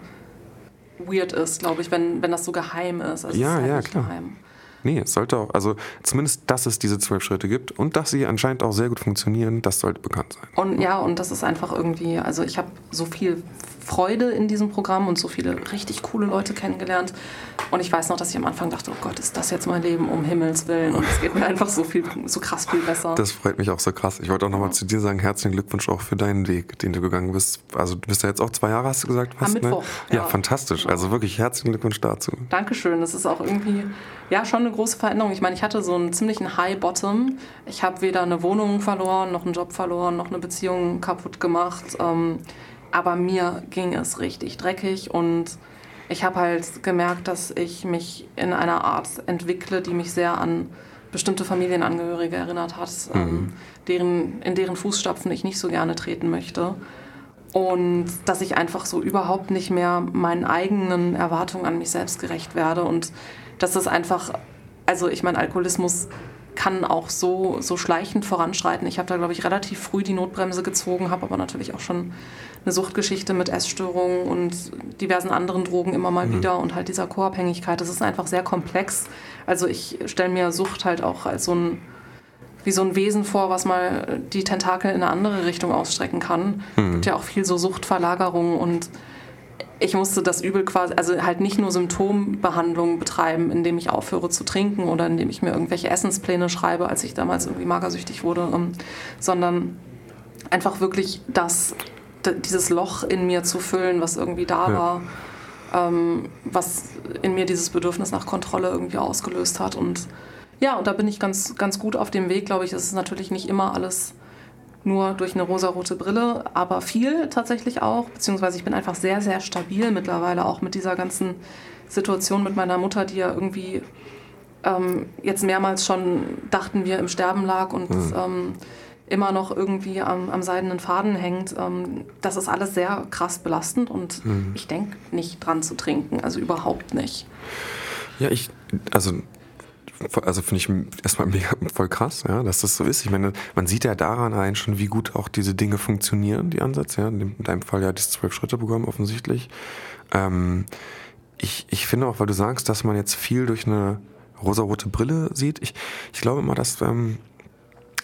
Speaker 1: äh, weird ist, glaube ich, wenn, wenn das so geheim ist. Also
Speaker 2: ja,
Speaker 1: es ist halt
Speaker 2: ja,
Speaker 1: nicht
Speaker 2: klar.
Speaker 1: Geheim.
Speaker 2: Nee, es sollte auch, also zumindest, dass es diese zwölf Schritte gibt und dass sie anscheinend auch sehr gut funktionieren, das sollte bekannt sein.
Speaker 1: Und ja, und das ist einfach irgendwie, also ich habe so viel Freude in diesem Programm und so viele richtig coole Leute kennengelernt. Und ich weiß noch, dass ich am Anfang dachte, oh Gott, ist das jetzt mein Leben, um Himmels Willen. Und es geht mir einfach so viel, so krass viel besser.
Speaker 2: Das freut mich auch so krass. Ich wollte auch nochmal ja. zu dir sagen, herzlichen Glückwunsch auch für deinen Weg, den du gegangen bist. Also du bist ja jetzt auch zwei Jahre, hast du gesagt? Fast,
Speaker 1: Am Mittwoch.
Speaker 2: Ne? Ja, ja, fantastisch. Genau. Also wirklich herzlichen Glückwunsch dazu.
Speaker 1: Dankeschön. Das ist auch irgendwie, ja, schon eine große Veränderung. Ich meine, ich hatte so einen ziemlichen High-Bottom. Ich habe weder eine Wohnung verloren, noch einen Job verloren, noch eine Beziehung kaputt gemacht. Ähm, aber mir ging es richtig dreckig und ich habe halt gemerkt, dass ich mich in einer Art entwickle, die mich sehr an bestimmte Familienangehörige erinnert hat, mhm. ähm, deren, in deren Fußstapfen ich nicht so gerne treten möchte. Und dass ich einfach so überhaupt nicht mehr meinen eigenen Erwartungen an mich selbst gerecht werde. Und dass das einfach, also ich meine, Alkoholismus kann auch so, so schleichend voranschreiten. Ich habe da, glaube ich, relativ früh die Notbremse gezogen, habe aber natürlich auch schon eine Suchtgeschichte mit Essstörungen und diversen anderen Drogen immer mal mhm. wieder und halt dieser Co-Abhängigkeit. Das ist einfach sehr komplex. Also ich stelle mir Sucht halt auch als so ein, wie so ein Wesen vor, was mal die Tentakel in eine andere Richtung ausstrecken kann. Es mhm. gibt ja auch viel so Suchtverlagerungen und ich musste das Übel quasi, also halt nicht nur Symptombehandlung betreiben, indem ich aufhöre zu trinken oder indem ich mir irgendwelche Essenspläne schreibe, als ich damals irgendwie magersüchtig wurde, ähm, sondern einfach wirklich das, d- dieses Loch in mir zu füllen, was irgendwie da ja. war, ähm, was in mir dieses Bedürfnis nach Kontrolle irgendwie ausgelöst hat. Und ja, und da bin ich ganz, ganz gut auf dem Weg, glaube ich. Es ist natürlich nicht immer alles nur durch eine rosarote Brille, aber viel tatsächlich auch, beziehungsweise ich bin einfach sehr, sehr stabil mittlerweile, auch mit dieser ganzen Situation mit meiner Mutter, die ja irgendwie ähm, jetzt mehrmals schon, dachten wir, im Sterben lag und mhm. ähm, immer noch irgendwie am, am seidenen Faden hängt. Ähm, das ist alles sehr krass belastend und mhm. ich denke nicht dran zu trinken, also überhaupt nicht.
Speaker 2: Ja, ich, also... Also finde ich erstmal mega voll krass, ja, dass das so ist. Ich meine, man sieht ja daran allein schon, wie gut auch diese Dinge funktionieren, die Ansätze. Ja. In deinem Fall ja das Zwölf-Schritte-Programm offensichtlich. Ähm, ich, ich finde auch, weil du sagst, dass man jetzt viel durch eine rosarote Brille sieht. Ich, ich glaube immer, dass ähm,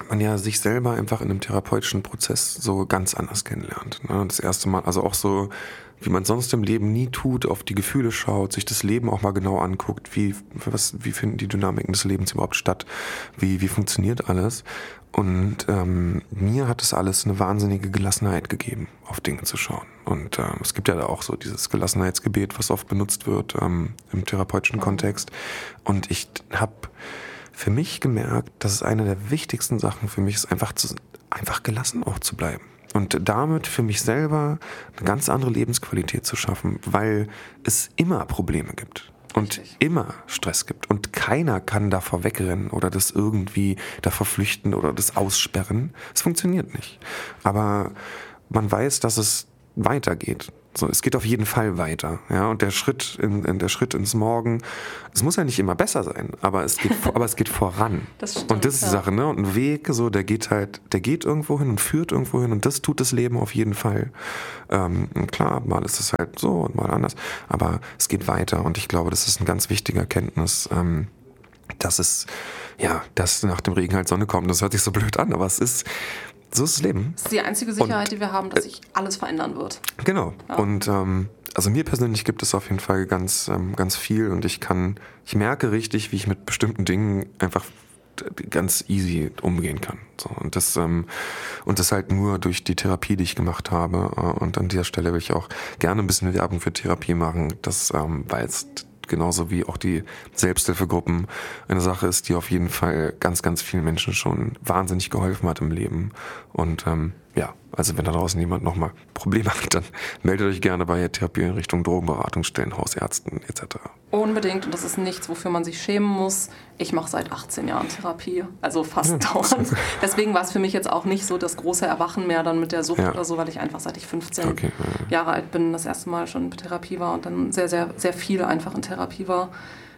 Speaker 2: man ja sich selber einfach in einem therapeutischen Prozess so ganz anders kennenlernt. Ne? Das erste Mal, also auch so, wie man sonst im Leben nie tut, auf die Gefühle schaut, sich das Leben auch mal genau anguckt, wie, was, wie finden die Dynamiken des Lebens überhaupt statt, wie, wie funktioniert alles. Und ähm, mir hat es alles eine wahnsinnige Gelassenheit gegeben, auf Dinge zu schauen. Und ähm, es gibt ja da auch so dieses Gelassenheitsgebet, was oft benutzt wird ähm, im therapeutischen Kontext. Und ich habe für mich gemerkt, dass es eine der wichtigsten Sachen für mich ist, einfach, zu, einfach gelassen auch zu bleiben. Und damit für mich selber eine ganz andere Lebensqualität zu schaffen, weil es immer Probleme gibt. Und Richtig. Immer Stress gibt. Und keiner kann davor wegrennen oder das irgendwie davor flüchten oder das aussperren. Es funktioniert nicht. Aber man weiß, dass es weitergeht. So, es geht auf jeden Fall weiter. Ja? Und der Schritt, in, in der Schritt ins Morgen, es muss ja nicht immer besser sein, aber es geht, aber es geht voran.
Speaker 1: Das stimmt,
Speaker 2: und das ist die
Speaker 1: ja.
Speaker 2: Sache, ne? Und ein Weg, so, der geht halt, der geht irgendwo hin und führt irgendwo hin. Und das tut das Leben auf jeden Fall. Ähm, klar, mal ist es halt so und mal anders. Aber es geht weiter. Und ich glaube, das ist eine ganz wichtige Erkenntnis, ähm, dass es, ja, dass nach dem Regen halt Sonne kommt. Das hört sich so blöd an, aber es ist, so ist das Leben.
Speaker 1: Das ist die einzige Sicherheit,
Speaker 2: und,
Speaker 1: die wir haben, dass sich alles verändern wird.
Speaker 2: Genau.
Speaker 1: Ja.
Speaker 2: Und ähm, also mir persönlich gibt es auf jeden Fall ganz, ähm, ganz viel und ich kann, ich merke richtig, wie ich mit bestimmten Dingen einfach ganz easy umgehen kann. So, und das ähm, und das halt nur durch die Therapie, die ich gemacht habe. Und an dieser Stelle will ich auch gerne ein bisschen Werbung für Therapie machen, das, ähm, weil es genauso wie auch die Selbsthilfegruppen eine Sache ist, die auf jeden Fall ganz, ganz vielen Menschen schon wahnsinnig geholfen hat im Leben. Und ähm, ja, also wenn da draußen jemand nochmal Probleme hat, dann meldet euch gerne bei Therapieeinrichtungen, Drogenberatungsstellen, Hausärzten et cetera.
Speaker 1: Unbedingt, und das ist nichts, wofür man sich schämen muss. Ich mache seit achtzehn Jahren Therapie, also fast ja, dauernd. Deswegen war es für mich jetzt auch nicht so das große Erwachen mehr dann mit der Sucht ja. oder so, weil ich einfach seit ich fünfzehn okay. Jahre alt bin, das erste Mal schon in Therapie war und dann sehr, sehr, sehr viel einfach in Therapie war.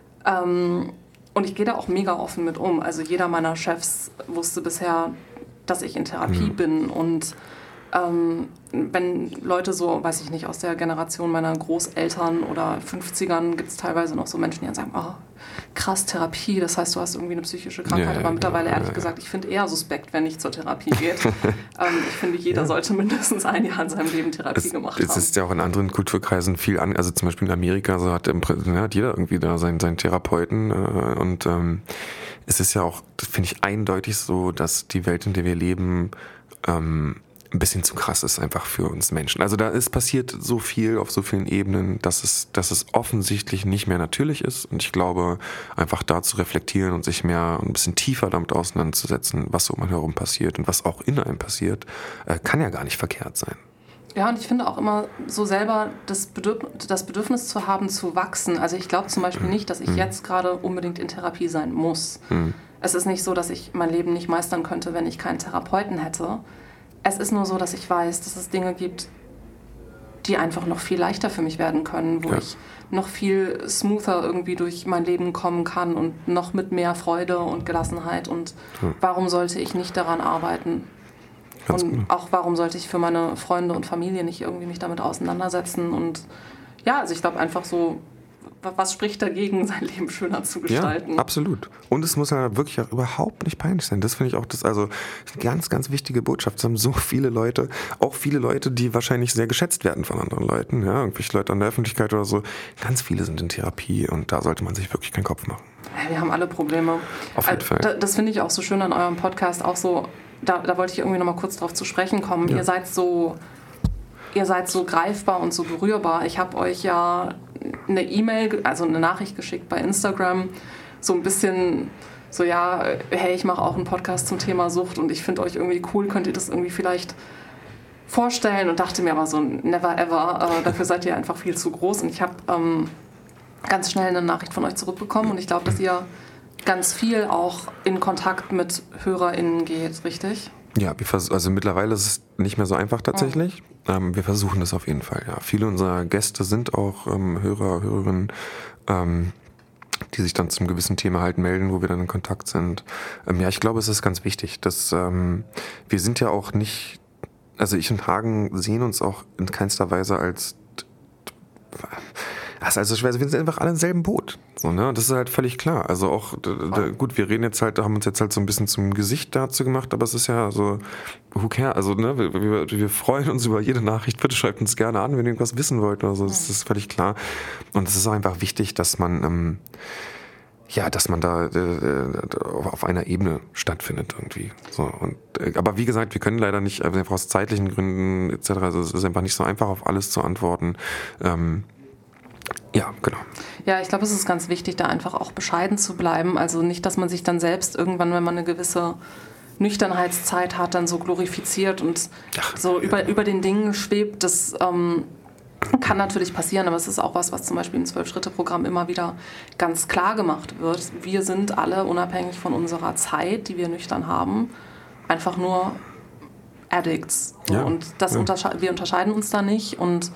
Speaker 1: Ähm, und ich gehe da auch mega offen mit um. Also jeder meiner Chefs wusste bisher, dass ich in Therapie mhm. bin und Ähm, wenn Leute so, weiß ich nicht, aus der Generation meiner Großeltern oder fünfzigern gibt es teilweise noch so Menschen, die dann sagen, oh, krass, Therapie, das heißt, du hast irgendwie eine psychische Krankheit.
Speaker 2: Ja,
Speaker 1: aber mittlerweile
Speaker 2: ja,
Speaker 1: ehrlich
Speaker 2: ja.
Speaker 1: gesagt, ich finde eher suspekt, wenn nicht zur Therapie geht. ähm, ich finde, jeder ja. sollte mindestens ein Jahr in seinem Leben Therapie
Speaker 2: es,
Speaker 1: gemacht
Speaker 2: es
Speaker 1: haben.
Speaker 2: Es ist ja auch in anderen Kulturkreisen viel an, also zum Beispiel in Amerika so hat, im, hat jeder irgendwie da seinen, seinen Therapeuten äh, und ähm, es ist ja auch, finde ich, eindeutig so, dass die Welt, in der wir leben, ähm, ein bisschen zu krass ist einfach für uns Menschen. Also da ist passiert so viel auf so vielen Ebenen, dass es, dass es offensichtlich nicht mehr natürlich ist. Und ich glaube, einfach da zu reflektieren und sich mehr ein bisschen tiefer damit auseinanderzusetzen, was so um einen herum passiert und was auch in einem passiert, äh, kann ja gar nicht verkehrt sein.
Speaker 1: Ja, und ich finde auch immer so selber das Bedürfnis, das Bedürfnis zu haben, zu wachsen. Also ich glaube zum Beispiel mhm. nicht, dass ich mhm. jetzt gerade unbedingt in Therapie sein muss. Mhm. Es ist nicht so, dass ich mein Leben nicht meistern könnte, wenn ich keinen Therapeuten hätte. Es ist nur so, dass ich weiß, dass es Dinge gibt, die einfach noch viel leichter für mich werden können, wo ja. ich noch viel smoother irgendwie durch mein Leben kommen kann und noch mit mehr Freude und Gelassenheit. Und ja. warum sollte ich nicht daran arbeiten? Ganz und genau. auch warum sollte ich für meine Freunde und Familie nicht irgendwie mich damit auseinandersetzen? Und ja, also ich glaube einfach so, was spricht dagegen, sein Leben schöner zu gestalten?
Speaker 2: Ja, absolut. Und es muss ja wirklich auch überhaupt nicht peinlich sein. Das finde ich auch das, also eine ganz, ganz wichtige Botschaft. Es haben so viele Leute, auch viele Leute, die wahrscheinlich sehr geschätzt werden von anderen Leuten, ja, irgendwelche Leute an der Öffentlichkeit oder so. Ganz viele sind in Therapie und da sollte man sich wirklich keinen Kopf machen.
Speaker 1: Ja, wir haben alle Probleme.
Speaker 2: Auf jeden Fall.
Speaker 1: Das, das finde ich auch so schön an eurem Podcast, auch so, da, da wollte ich irgendwie noch mal kurz drauf zu sprechen kommen. Ja. Ihr seid so, ihr seid so greifbar und so berührbar. Ich habe euch ja eine E-Mail, also eine Nachricht geschickt bei Instagram, so ein bisschen so, ja, hey, ich mache auch einen Podcast zum Thema Sucht und ich finde euch irgendwie cool, könnt ihr das irgendwie vielleicht vorstellen? Und dachte mir aber so, never ever, äh, dafür seid ihr einfach viel zu groß. Und ich habe ähm, ganz schnell eine Nachricht von euch zurückbekommen und ich glaube, dass ihr ganz viel auch in Kontakt mit HörerInnen geht, richtig?
Speaker 2: Ja, wir vers- also mittlerweile ist es nicht mehr so einfach tatsächlich. Oh. Ähm, wir versuchen das auf jeden Fall. Ja. Viele unserer Gäste sind auch ähm, Hörer, Hörerinnen, ähm, die sich dann zum gewissen Thema halt melden, wo wir dann in Kontakt sind. Ähm, ja, ich glaube, es ist ganz wichtig, dass ähm, wir sind ja auch nicht, also ich und Hagen sehen uns auch in keinster Weise als Das ist also schwer, wir sind einfach alle im selben Boot. So, ne? Das ist halt völlig klar. Also auch, da, gut, wir reden jetzt halt, haben uns jetzt halt so ein bisschen zum Gesicht dazu gemacht, aber es ist ja so, who cares? Also, ne, wir, wir, wir freuen uns über jede Nachricht. Bitte schreibt uns gerne an, wenn ihr irgendwas wissen wollt oder so. Das ist völlig klar. Und es ist auch einfach wichtig, dass man, ähm, ja, dass man da äh, auf einer Ebene stattfindet irgendwie. So, und, äh, aber wie gesagt, wir können leider nicht, also einfach aus zeitlichen Gründen et cetera. Also es ist einfach nicht so einfach, auf alles zu antworten. Ähm, ja, genau.
Speaker 1: Ja, ich glaube, es ist ganz wichtig, da einfach auch bescheiden zu bleiben. Also nicht, dass man sich dann selbst irgendwann, wenn man eine gewisse Nüchternheitszeit hat, dann so glorifiziert und Ach, so ja. über, über den Dingen schwebt. Das ähm, kann natürlich passieren, aber es ist auch was, was zum Beispiel im Zwölf-Schritte-Programm immer wieder ganz klar gemacht wird. Wir sind alle unabhängig von unserer Zeit, die wir nüchtern haben, einfach nur Addicts. Ja. Und das ja. untersche- wir unterscheiden uns da nicht und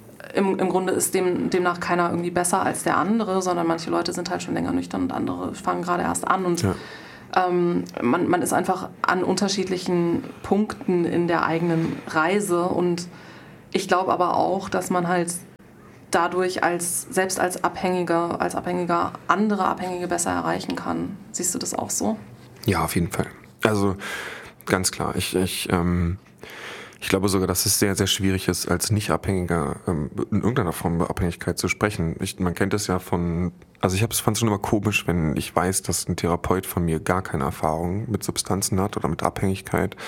Speaker 1: im, im Grunde ist dem, demnach keiner irgendwie besser als der andere, sondern manche Leute sind halt schon länger nüchtern und andere fangen gerade erst an und ja. ähm, man, man ist einfach an unterschiedlichen Punkten in der eigenen Reise und ich glaube aber auch, dass man halt dadurch als, selbst als Abhängiger, als Abhängiger andere Abhängige besser erreichen kann. Siehst du das auch so?
Speaker 2: Ja, auf jeden Fall. Also ganz klar. Ich, ich, ähm, ich glaube sogar, dass es sehr, sehr schwierig ist, als Nicht-Abhängiger ähm, in irgendeiner Form über Abhängigkeit zu sprechen. Ich, man kennt es ja von, also ich fand es schon immer komisch, wenn ich weiß, dass ein Therapeut von mir gar keine Erfahrung mit Substanzen hat oder mit Abhängigkeit.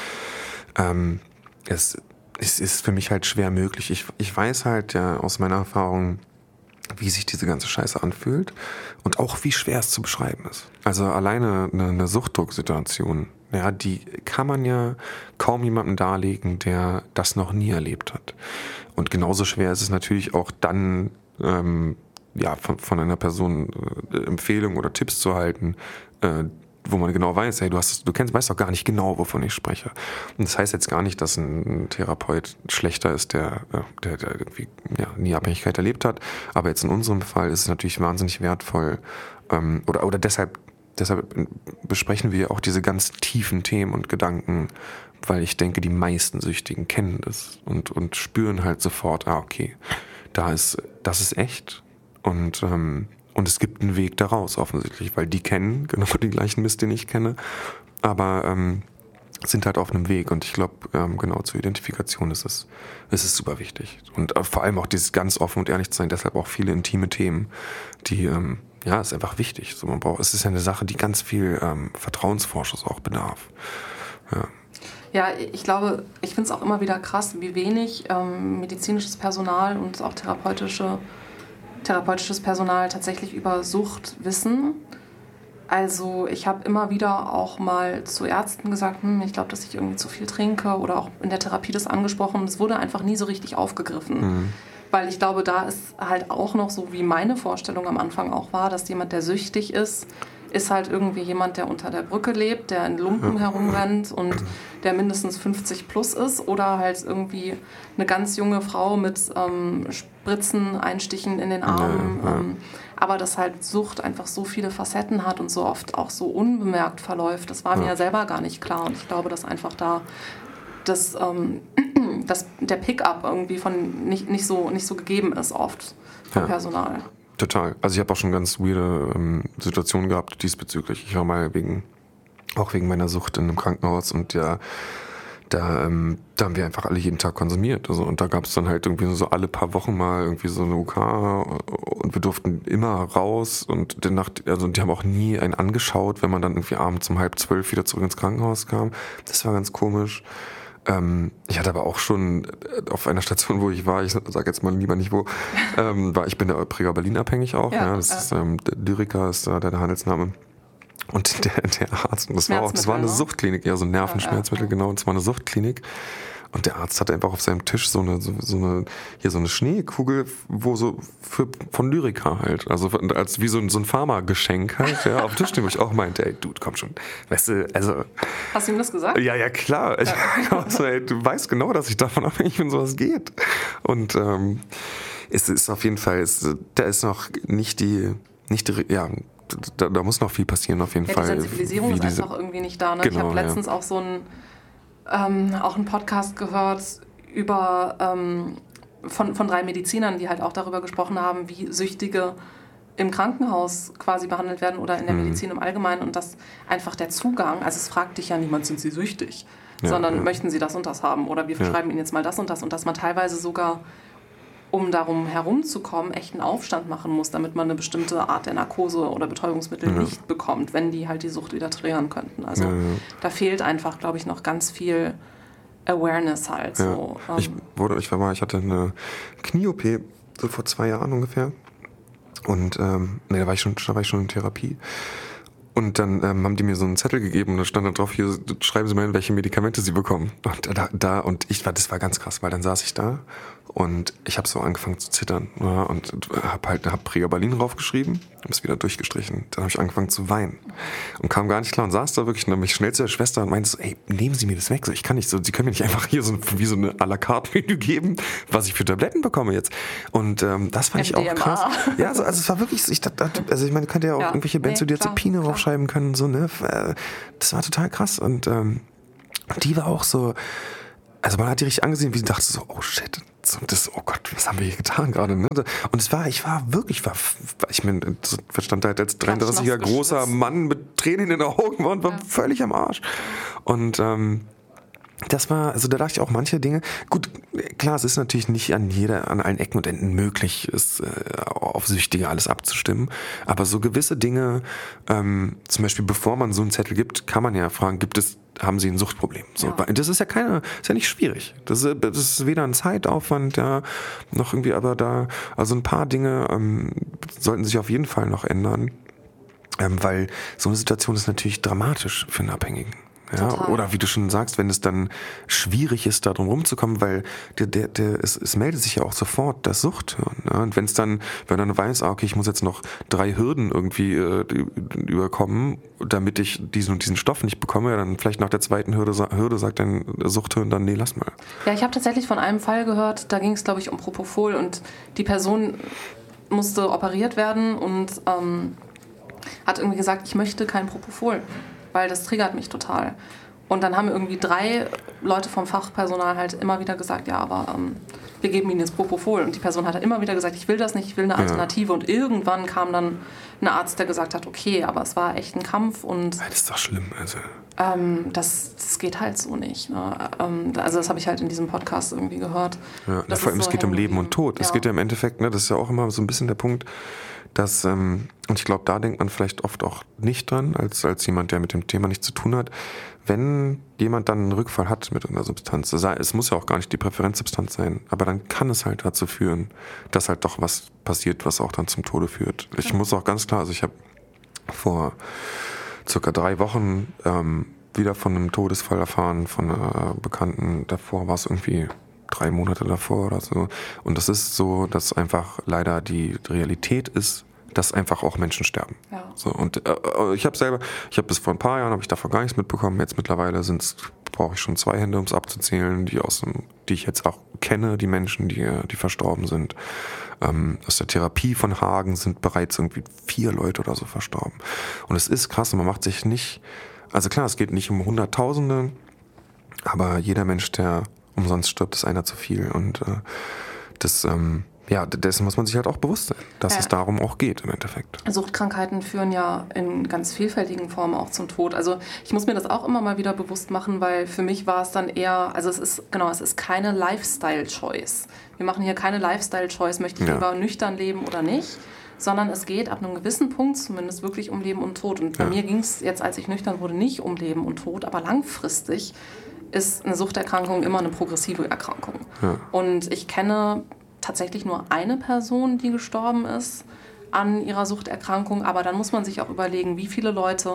Speaker 2: Ähm, es Es ist für mich halt schwer möglich. Ich, ich weiß halt ja aus meiner Erfahrung, wie sich diese ganze Scheiße anfühlt und auch wie schwer es zu beschreiben ist. Also alleine eine, eine Suchtdrucksituation, ja, die kann man ja kaum jemandem darlegen, der das noch nie erlebt hat. Und genauso schwer ist es natürlich auch dann, ähm, ja, von, von einer Person äh, Empfehlungen oder Tipps zu halten, äh, wo man genau weiß, hey, du hast, du kennst, weißt doch gar nicht genau, wovon ich spreche. Und das heißt jetzt gar nicht, dass ein Therapeut schlechter ist, der, der, der irgendwie ja, nie Abhängigkeit erlebt hat. Aber jetzt in unserem Fall ist es natürlich wahnsinnig wertvoll. Ähm, oder oder deshalb, deshalb besprechen wir auch diese ganz tiefen Themen und Gedanken, weil ich denke, die meisten Süchtigen kennen das und, und spüren halt sofort, ah, okay, da ist, das ist echt. Und ähm, Und es gibt einen Weg daraus offensichtlich, weil die kennen genau den gleichen Mist, den ich kenne, aber ähm, sind halt auf einem Weg. Und ich glaube, ähm, genau zur Identifikation ist es, ist es super wichtig. Und äh, vor allem auch dieses ganz offen und ehrlich zu sein, deshalb auch viele intime Themen, die, ähm, ja, ist einfach wichtig. So, man braucht, es ist ja eine Sache, die ganz viel ähm, Vertrauensvorschuss auch bedarf. Ja.
Speaker 1: Ja, ich glaube, ich finde es auch immer wieder krass, wie wenig ähm, medizinisches Personal und auch therapeutische therapeutisches Personal tatsächlich über Sucht wissen. Also ich habe immer wieder auch mal zu Ärzten gesagt, hm, ich glaube, dass ich irgendwie zu viel trinke oder auch in der Therapie das angesprochen. Das wurde einfach nie so richtig aufgegriffen. Mhm. Weil ich glaube, da ist halt auch noch so, wie meine Vorstellung am Anfang auch war, dass jemand, der süchtig ist, ist halt irgendwie jemand, der unter der Brücke lebt, der in Lumpen herumrennt und der mindestens fünfzig plus ist oder halt irgendwie eine ganz junge Frau mit ähm, Spritzen, Einstichen in den Armen. Ja, ja. Ähm, aber dass halt Sucht einfach so viele Facetten hat und so oft auch so unbemerkt verläuft, das war mir ja selber gar nicht klar. Und ich glaube, dass einfach da das, ähm, das, der Pick-up irgendwie von nicht, nicht, so, nicht so gegeben ist oft vom ja. Personal.
Speaker 2: Total. Also ich habe auch schon ganz weirde ähm, Situationen gehabt diesbezüglich. Ich war mal wegen, auch wegen meiner Sucht in einem Krankenhaus und ja, da, ähm, da haben wir einfach alle jeden Tag konsumiert. Also, und da gab es dann halt irgendwie so alle paar Wochen mal irgendwie so eine U K und wir durften immer raus und die Nacht, also die haben auch nie einen angeschaut, wenn man dann irgendwie abends um halb zwölf wieder zurück ins Krankenhaus kam. Das war ganz komisch. Ähm, ich hatte aber auch schon auf einer Station, wo ich war, ich sage jetzt mal lieber nicht wo, ähm, war ich bin der Präger Berlin abhängig auch. Ja, ja, das ja. ist ähm, Lyrica ist da der, der Handelsname. Und der, der Arzt, und das war auch, das war eine Suchtklinik, ja, so ein Nervenschmerzmittel, ja, ja. genau, und das war eine Suchtklinik. Und der Arzt hatte einfach auf seinem Tisch so eine, so, so eine, hier so eine Schneekugel, wo so für, von Lyrica halt, also als wie so ein, so ein Pharma-Geschenk halt, ja, auf dem Tisch, dem ich auch meinte, ey, Dude, komm schon, weißt du, also.
Speaker 1: Hast du ihm das gesagt?
Speaker 2: Ja, ja, klar. Ja. Ich, also, ey, du weißt genau, dass ich davon abhängig bin, sowas geht. Und, ähm, es ist auf jeden Fall, es, da ist noch nicht die, nicht die, ja, da, da muss noch viel passieren, auf jeden
Speaker 1: ja,
Speaker 2: Fall.
Speaker 1: Die Sensibilisierung ist diese, einfach irgendwie nicht da, ne? Genau, ich habe letztens ja. auch so ein, Ähm, auch einen Podcast gehört über ähm, von, von drei Medizinern, die halt auch darüber gesprochen haben, wie Süchtige im Krankenhaus quasi behandelt werden oder in der Medizin im Allgemeinen und dass einfach der Zugang, also es fragt dich ja niemand, sind sie süchtig, ja, sondern ja. möchten sie das und das haben oder wir verschreiben ja. ihnen jetzt mal das und das und dass man teilweise sogar, um darum herumzukommen, echt einen Aufstand machen muss, damit man eine bestimmte Art der Narkose oder Betäubungsmittel ja. nicht bekommt, wenn die halt die Sucht wieder triggern könnten. Also ja, ja. da fehlt einfach, glaube ich, noch ganz viel Awareness halt. Ja. So.
Speaker 2: Ich, wurde, ich, war mal, ich hatte eine Knie-O P so vor zwei Jahren ungefähr. Und ähm, nee, da war ich schon, da war ich schon in Therapie. Und dann ähm, haben die mir so einen Zettel gegeben und da stand da drauf, hier schreiben Sie mal hin, welche Medikamente Sie bekommen. Und da, da und ich war, das war ganz krass, weil dann saß ich da und ich habe so angefangen zu zittern, ja, und habe halt hab Pregabalin draufgeschrieben, habe es wieder durchgestrichen. Dann habe ich angefangen zu weinen und kam gar nicht klar und saß da wirklich und dann mich schnell zu der Schwester und meinte so, ey, nehmen Sie mir das weg, so, ich kann nicht so, Sie können mir nicht einfach hier so wie so eine à la carte Menü geben, was ich für Tabletten bekomme jetzt. Und ähm, das fand M D M A. Ich auch krass. Ja, also, also es war wirklich, ich dachte, also ich meine, könnte ja auch ja. irgendwelche Benzodiazepine nee, draufschreiben können, so, ne? Das war total krass und ähm, die war auch so, also man hat die richtig angesehen, wie sie dachte so, oh shit, und das, oh Gott, was haben wir hier getan gerade, ne? Und es war, ich war wirklich, war, ich meine, stand da halt als dreiunddreißiger großer Mann mit Tränen in den Augen und war ja. völlig am Arsch. Und ähm, das war, also da dachte ich auch manche Dinge, gut, klar, es ist natürlich nicht an jeder, an allen Ecken und Enden möglich, es äh, auf Süchtige alles abzustimmen, aber so gewisse Dinge, ähm, zum Beispiel bevor man so einen Zettel gibt, kann man ja fragen, gibt es, haben Sie ein Suchtproblem? So, ja. Das ist ja keine, ist ja nicht schwierig. Das ist, das ist weder ein Zeitaufwand, ja, noch irgendwie, aber da, also ein paar Dinge ähm, sollten sich auf jeden Fall noch ändern, ähm, weil so eine Situation ist natürlich dramatisch für einen Abhängigen. Ja, oder wie du schon sagst, wenn es dann schwierig ist, da drum rumzukommen, weil der, der, der, es, es meldet sich ja auch sofort das Suchthirn. Ja? Und wenn es dann, wenn dann weiß, ah, okay, ich muss jetzt noch drei Hürden irgendwie äh, überkommen, damit ich diesen und diesen Stoff nicht bekomme, ja, dann vielleicht nach der zweiten Hürde, Hürde sagt dein Suchthirn dann, nee, lass mal.
Speaker 1: Ja, ich habe tatsächlich von einem Fall gehört, da ging es, glaube ich, um Propofol und die Person musste operiert werden und ähm, hat irgendwie gesagt, ich möchte kein Propofol, weil das triggert mich total. Und dann haben irgendwie drei Leute vom Fachpersonal halt immer wieder gesagt, ja, aber ähm, wir geben ihnen jetzt Propofol. Und die Person hat halt immer wieder gesagt, ich will das nicht, ich will eine Alternative. Ja. Und irgendwann kam dann ein Arzt, der gesagt hat, okay, aber es war echt ein Kampf. Und
Speaker 2: das ist doch schlimm. Also.
Speaker 1: Ähm, das, das geht halt so nicht. Ne? Ähm, also das habe ich halt in diesem Podcast irgendwie gehört.
Speaker 2: Ja, na, vor allem, so es geht um Leben und Tod. Ja. Es geht ja im Endeffekt, ne, das ist ja auch immer so ein bisschen der Punkt, dass, ähm, und ich glaube, da denkt man vielleicht oft auch nicht dran, als, als jemand, der mit dem Thema nichts zu tun hat, wenn jemand dann einen Rückfall hat mit einer Substanz, es muss ja auch gar nicht die Präferenzsubstanz sein, aber dann kann es halt dazu führen, dass halt doch was passiert, was auch dann zum Tode führt. Ich muss auch ganz klar, also ich habe vor circa drei Wochen ähm, wieder von einem Todesfall erfahren, von einer Bekannten, davor war es irgendwie drei Monate davor oder so. Und das ist so, dass einfach leider die Realität ist, dass einfach auch Menschen sterben. Ja. So, und äh, ich habe selber, ich habe bis vor ein paar Jahren habe ich davon gar nichts mitbekommen. Jetzt mittlerweile sind's, brauche ich schon zwei Hände, um es abzuzählen, die aus dem, die ich jetzt auch kenne, die Menschen, die, die verstorben sind. Ähm, aus der Therapie von Hagen sind bereits irgendwie vier Leute oder so verstorben. Und es ist krass und man macht sich nicht, also klar, es geht nicht um Hunderttausende, aber jeder Mensch, der umsonst stirbt, ist einer zu viel. Und äh, das, ähm, ja, dessen muss man sich halt auch bewusst sein, dass ja. es darum auch geht im Endeffekt.
Speaker 1: Suchtkrankheiten führen ja in ganz vielfältigen Formen auch zum Tod. Also ich muss mir das auch immer mal wieder bewusst machen, weil für mich war es dann eher, also es ist, genau, es ist keine Lifestyle-Choice. Wir machen hier keine Lifestyle-Choice, möchte ich ja. lieber nüchtern leben oder nicht, sondern es geht ab einem gewissen Punkt zumindest wirklich um Leben und Tod. Und bei ja. mir ging es jetzt, als ich nüchtern wurde, nicht um Leben und Tod, aber langfristig ist eine Suchterkrankung immer eine progressive Erkrankung. Ja. Und ich kenne tatsächlich nur eine Person, die gestorben ist an ihrer Suchterkrankung, aber dann muss man sich auch überlegen, wie viele Leute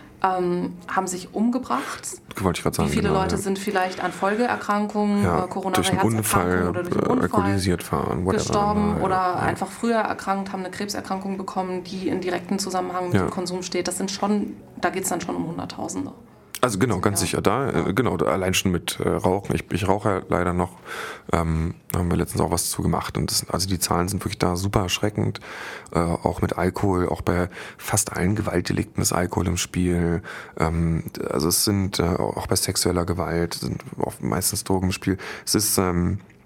Speaker 1: ähm, haben sich umgebracht.
Speaker 2: Wollte ich gerade sagen.
Speaker 1: Wie viele
Speaker 2: genau,
Speaker 1: Leute
Speaker 2: ja.
Speaker 1: sind vielleicht an Folgeerkrankungen,
Speaker 2: ja,
Speaker 1: äh, coronare
Speaker 2: durch einen Unfall,
Speaker 1: oder durch einen Unfall
Speaker 2: alkoholisiert fahren, whatever,
Speaker 1: gestorben
Speaker 2: ja,
Speaker 1: oder
Speaker 2: ja.
Speaker 1: einfach früher erkrankt, haben eine Krebserkrankung bekommen, die in direktem Zusammenhang mit
Speaker 2: ja.
Speaker 1: dem Konsum steht. Das sind schon, da geht es dann schon um Hunderttausende.
Speaker 2: Also genau, ganz ja. sicher da, ja. genau, allein schon mit äh, Rauchen. Ich, ich rauche ja leider noch, ähm, da haben wir letztens auch was zu gemacht und das, also die Zahlen sind wirklich da super erschreckend, äh, auch mit Alkohol, auch bei fast allen Gewaltdelikten ist Alkohol im Spiel, ähm, also es sind äh, auch bei sexueller Gewalt, sind auch meistens Drogen im Spiel. Es ist, ähm,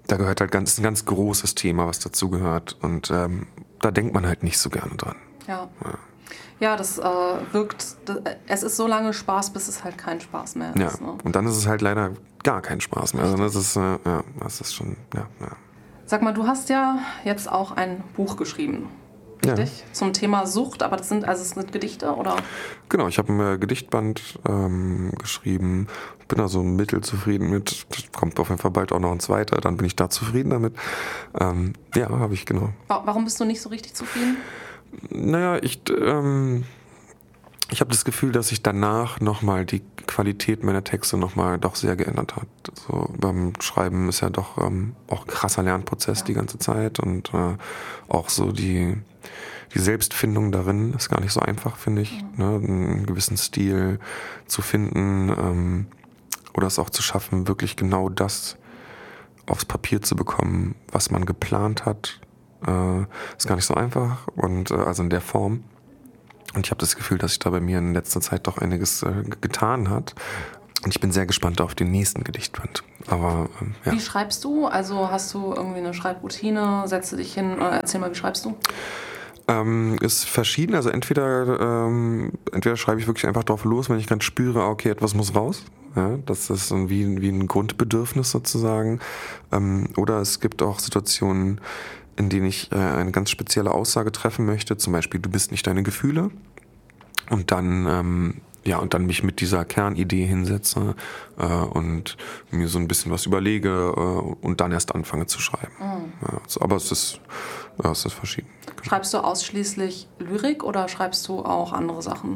Speaker 2: da gehört halt ganz, ein ganz großes Thema, was dazu gehört. Und ähm, da denkt man halt nicht so gerne dran.
Speaker 1: Ja. Ja. Ja, das äh, wirkt, das, es ist so lange Spaß, bis es halt kein Spaß mehr
Speaker 2: ja.
Speaker 1: ist. Ne?
Speaker 2: Und dann ist es halt leider gar kein Spaß mehr. Also das ist, äh, ja, das ist schon, ja, ja.
Speaker 1: Sag mal, du hast ja jetzt auch ein Buch geschrieben, richtig? Ja. Zum Thema Sucht, aber das sind, also es sind Gedichte, oder?
Speaker 2: Genau, ich habe ein äh, Gedichtband ähm, geschrieben, bin da so mittelzufrieden mit, kommt auf jeden Fall bald auch noch ein zweiter, dann bin ich da zufrieden damit. Ähm, ja, habe ich, genau.
Speaker 1: Warum bist du nicht so richtig zufrieden?
Speaker 2: Naja, ich, ähm, ich habe das Gefühl, dass sich danach nochmal die Qualität meiner Texte nochmal doch sehr geändert hat. So, beim Schreiben ist ja doch ähm, auch ein krasser Lernprozess ja. die ganze Zeit und äh, auch so die, die Selbstfindung darin ist gar nicht so einfach, finde ich. Mhm. Ne? Einen gewissen Stil zu finden ähm, oder es auch zu schaffen, wirklich genau das aufs Papier zu bekommen, was man geplant hat. Äh, ist gar nicht so einfach und äh, also in der Form. Und ich habe das Gefühl, dass sich da bei mir in letzter Zeit doch einiges äh, getan hat. Und ich bin sehr gespannt auf den nächsten Gedichtband. Aber ähm, ja.
Speaker 1: Wie schreibst du? Also hast du irgendwie eine Schreibroutine? Setzt du dich hin? Oder erzähl mal, wie schreibst du?
Speaker 2: Ähm, ist verschieden. Also entweder, ähm, entweder schreibe ich wirklich einfach drauf los, wenn ich ganz spüre, okay, etwas muss raus. Ja, das ist wie, wie ein Grundbedürfnis sozusagen. Ähm, oder es gibt auch Situationen, in denen ich äh, eine ganz spezielle Aussage treffen möchte, zum Beispiel, du bist nicht deine Gefühle, und dann ähm, ja und dann mich mit dieser Kernidee hinsetze äh, und mir so ein bisschen was überlege äh, und dann erst anfange zu schreiben. Mhm. Ja, so, aber es ist, ja, es ist verschieden.
Speaker 1: Schreibst du ausschließlich Lyrik oder schreibst du auch andere Sachen?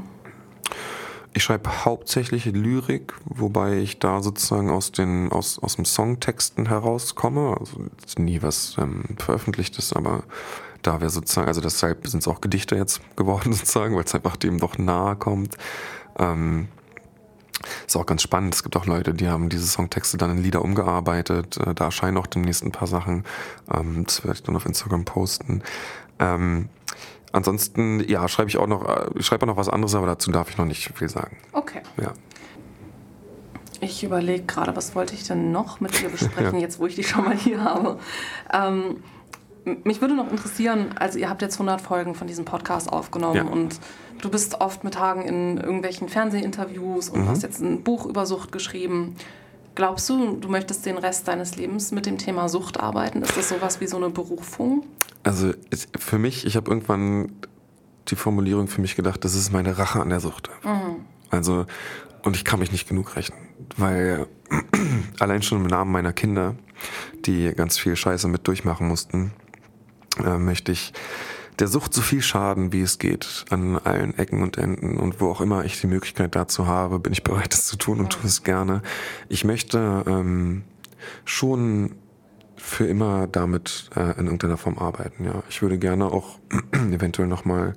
Speaker 2: Ich schreibe hauptsächlich Lyrik, wobei ich da sozusagen aus den aus, aus dem Songtexten herauskomme. Also ist nie was ähm, Veröffentlichtes, aber da wäre sozusagen, also deshalb sind es auch Gedichte jetzt geworden sozusagen, weil es einfach dem doch nahe kommt. Ähm, ist auch ganz spannend. Es gibt auch Leute, die haben diese Songtexte dann in Lieder umgearbeitet. Äh, da erscheinen auch demnächst ein paar Sachen. Ähm, das werde ich dann auf Instagram posten. Ähm, Ansonsten, ja, schreibe ich auch noch, ich schreibe auch noch was anderes, aber dazu darf ich noch nicht viel sagen.
Speaker 1: Okay.
Speaker 2: Ja.
Speaker 1: Ich überlege gerade, was wollte ich denn noch mit dir besprechen, ja. jetzt wo ich die schon mal hier habe. Ähm, mich würde noch interessieren, also ihr habt jetzt hundert Folgen von diesem Podcast aufgenommen ja. und du bist oft mit Hagen in irgendwelchen Fernsehinterviews und mhm. hast jetzt ein Buch über Sucht geschrieben. Glaubst du, du möchtest den Rest deines Lebens mit dem Thema Sucht arbeiten? Ist das sowas wie so eine Berufung?
Speaker 2: Also für mich, ich habe irgendwann die Formulierung für mich gedacht, das ist meine Rache an der Sucht. Mhm. Also, und ich kann mich nicht genug rächen, weil allein schon im Namen meiner Kinder, die ganz viel Scheiße mit durchmachen mussten, äh, möchte ich der Sucht so viel schaden, wie es geht, an allen Ecken und Enden, und wo auch immer ich die Möglichkeit dazu habe, bin ich bereit, das zu tun und tue es gerne. Ich möchte ähm, schon für immer damit äh, in irgendeiner Form arbeiten. Ja, ich würde gerne auch eventuell nochmal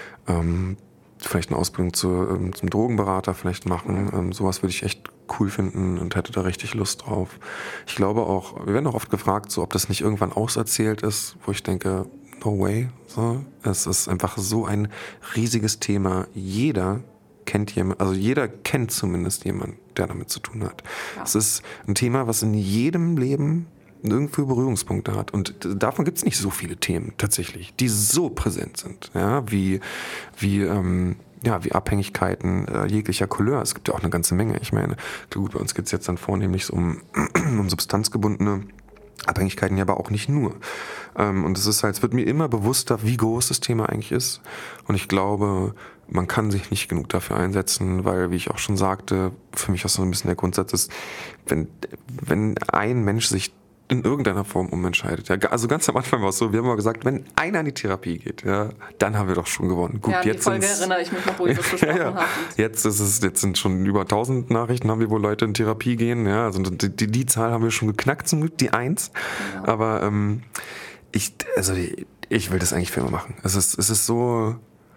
Speaker 2: ähm, vielleicht eine Ausbildung zu, ähm, zum Drogenberater vielleicht machen. Ähm, sowas würde ich echt cool finden und hätte da richtig Lust drauf. Ich glaube auch, wir werden auch oft gefragt, so, ob das nicht irgendwann auserzählt ist, wo ich denke, no way. So. Es ist einfach so ein riesiges Thema. Jeder kennt jemand, also jeder kennt zumindest jemanden, der damit zu tun hat. Ja. Es ist ein Thema, was in jedem Leben irgendwo Berührungspunkte hat. Und davon gibt es nicht so viele Themen tatsächlich, die so präsent sind, ja, wie, wie, ähm, ja, wie Abhängigkeiten äh, jeglicher Couleur. Es gibt ja auch eine ganze Menge. Ich meine, gut, bei uns geht es jetzt dann vornehmlich so um, um substanzgebundene Abhängigkeiten, ja, aber auch nicht nur. Ähm, und es ist halt, es wird mir immer bewusster, wie groß das Thema eigentlich ist. Und ich glaube, man kann sich nicht genug dafür einsetzen, weil, wie ich auch schon sagte, für mich auch so ein bisschen der Grundsatz ist, wenn, wenn ein Mensch sich in irgendeiner Form umentscheidet. Ja, also ganz am Anfang war es so, wir haben mal gesagt, wenn einer in die Therapie geht, ja, dann haben wir doch schon gewonnen. Gut,
Speaker 1: ja, die
Speaker 2: jetzt
Speaker 1: Folge erinnere ich mich noch, wo ich das besprochen ja, ja. habe.
Speaker 2: Jetzt ist es, jetzt sind schon über tausend Nachrichten, haben wir, wo Leute in Therapie gehen. Ja, also die, die, die Zahl haben wir schon geknackt, zum Glück, die Eins. Ja. Aber ähm, ich, also ich will das eigentlich für immer machen. Es ist, es ist so,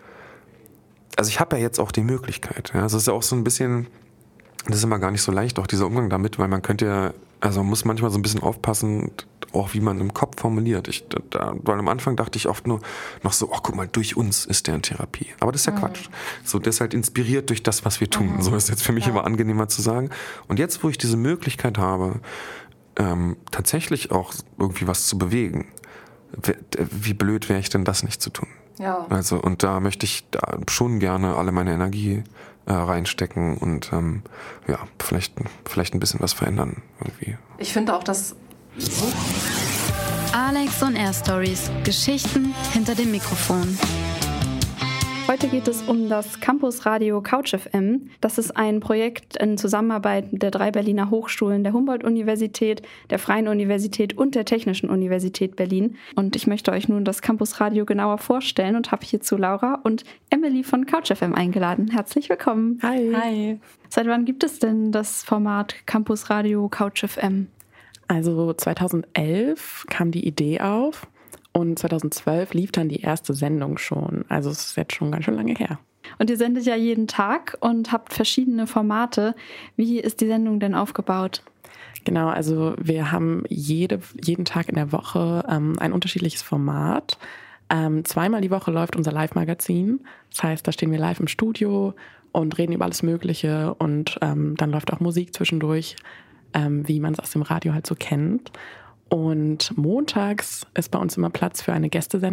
Speaker 2: also ich habe ja jetzt auch die Möglichkeit. Ja, es ist ja auch so ein bisschen, das ist immer gar nicht so leicht, auch dieser Umgang damit, weil man könnte ja, also man muss manchmal so ein bisschen aufpassen, auch wie man im Kopf formuliert. Ich, da, weil am Anfang dachte ich oft nur noch so, oh guck mal, durch uns ist der in Therapie. Aber das ist ja mhm. Quatsch. So, der ist halt inspiriert durch das, was wir tun. Mhm. So ist jetzt für mich ja. immer angenehmer zu sagen. Und jetzt, wo ich diese Möglichkeit habe, ähm, tatsächlich auch irgendwie was zu bewegen. Wie blöd wäre ich denn, das nicht zu tun?
Speaker 1: Ja.
Speaker 2: Also, und da möchte ich da schon gerne alle meine Energie äh, reinstecken und ähm, ja, vielleicht, vielleicht ein bisschen was verändern irgendwie.
Speaker 1: Ich finde auch, dass so
Speaker 3: Alex on Air Stories. Geschichten hinter dem Mikrofon.
Speaker 4: Heute geht es um das Campusradio Couch F M. Das ist ein Projekt in Zusammenarbeit der drei Berliner Hochschulen, der Humboldt-Universität, der Freien Universität und der Technischen Universität Berlin. Und ich möchte euch nun das Campusradio genauer vorstellen und habe hierzu Laura und Emily von Couch F M eingeladen. Herzlich willkommen.
Speaker 5: Hi.
Speaker 4: Hi. Seit wann gibt es denn das Format Campusradio Couch F M?
Speaker 5: Also zweitausendelf kam die Idee auf. Und zweitausendzwölf lief dann die erste Sendung schon. Also es ist jetzt schon ganz schön lange her.
Speaker 4: Und ihr sendet ja jeden Tag und habt verschiedene Formate. Wie ist die Sendung denn aufgebaut?
Speaker 5: Genau, also wir haben jede, jeden Tag in der Woche ähm, ein unterschiedliches Format. Ähm, zweimal die Woche läuft unser Live-Magazin. Das heißt, da stehen wir live im Studio und reden über alles Mögliche. Und ähm, dann läuft auch Musik zwischendurch, ähm, wie man es aus dem Radio halt so kennt. Und montags ist bei uns immer Platz für eine Gästesendung.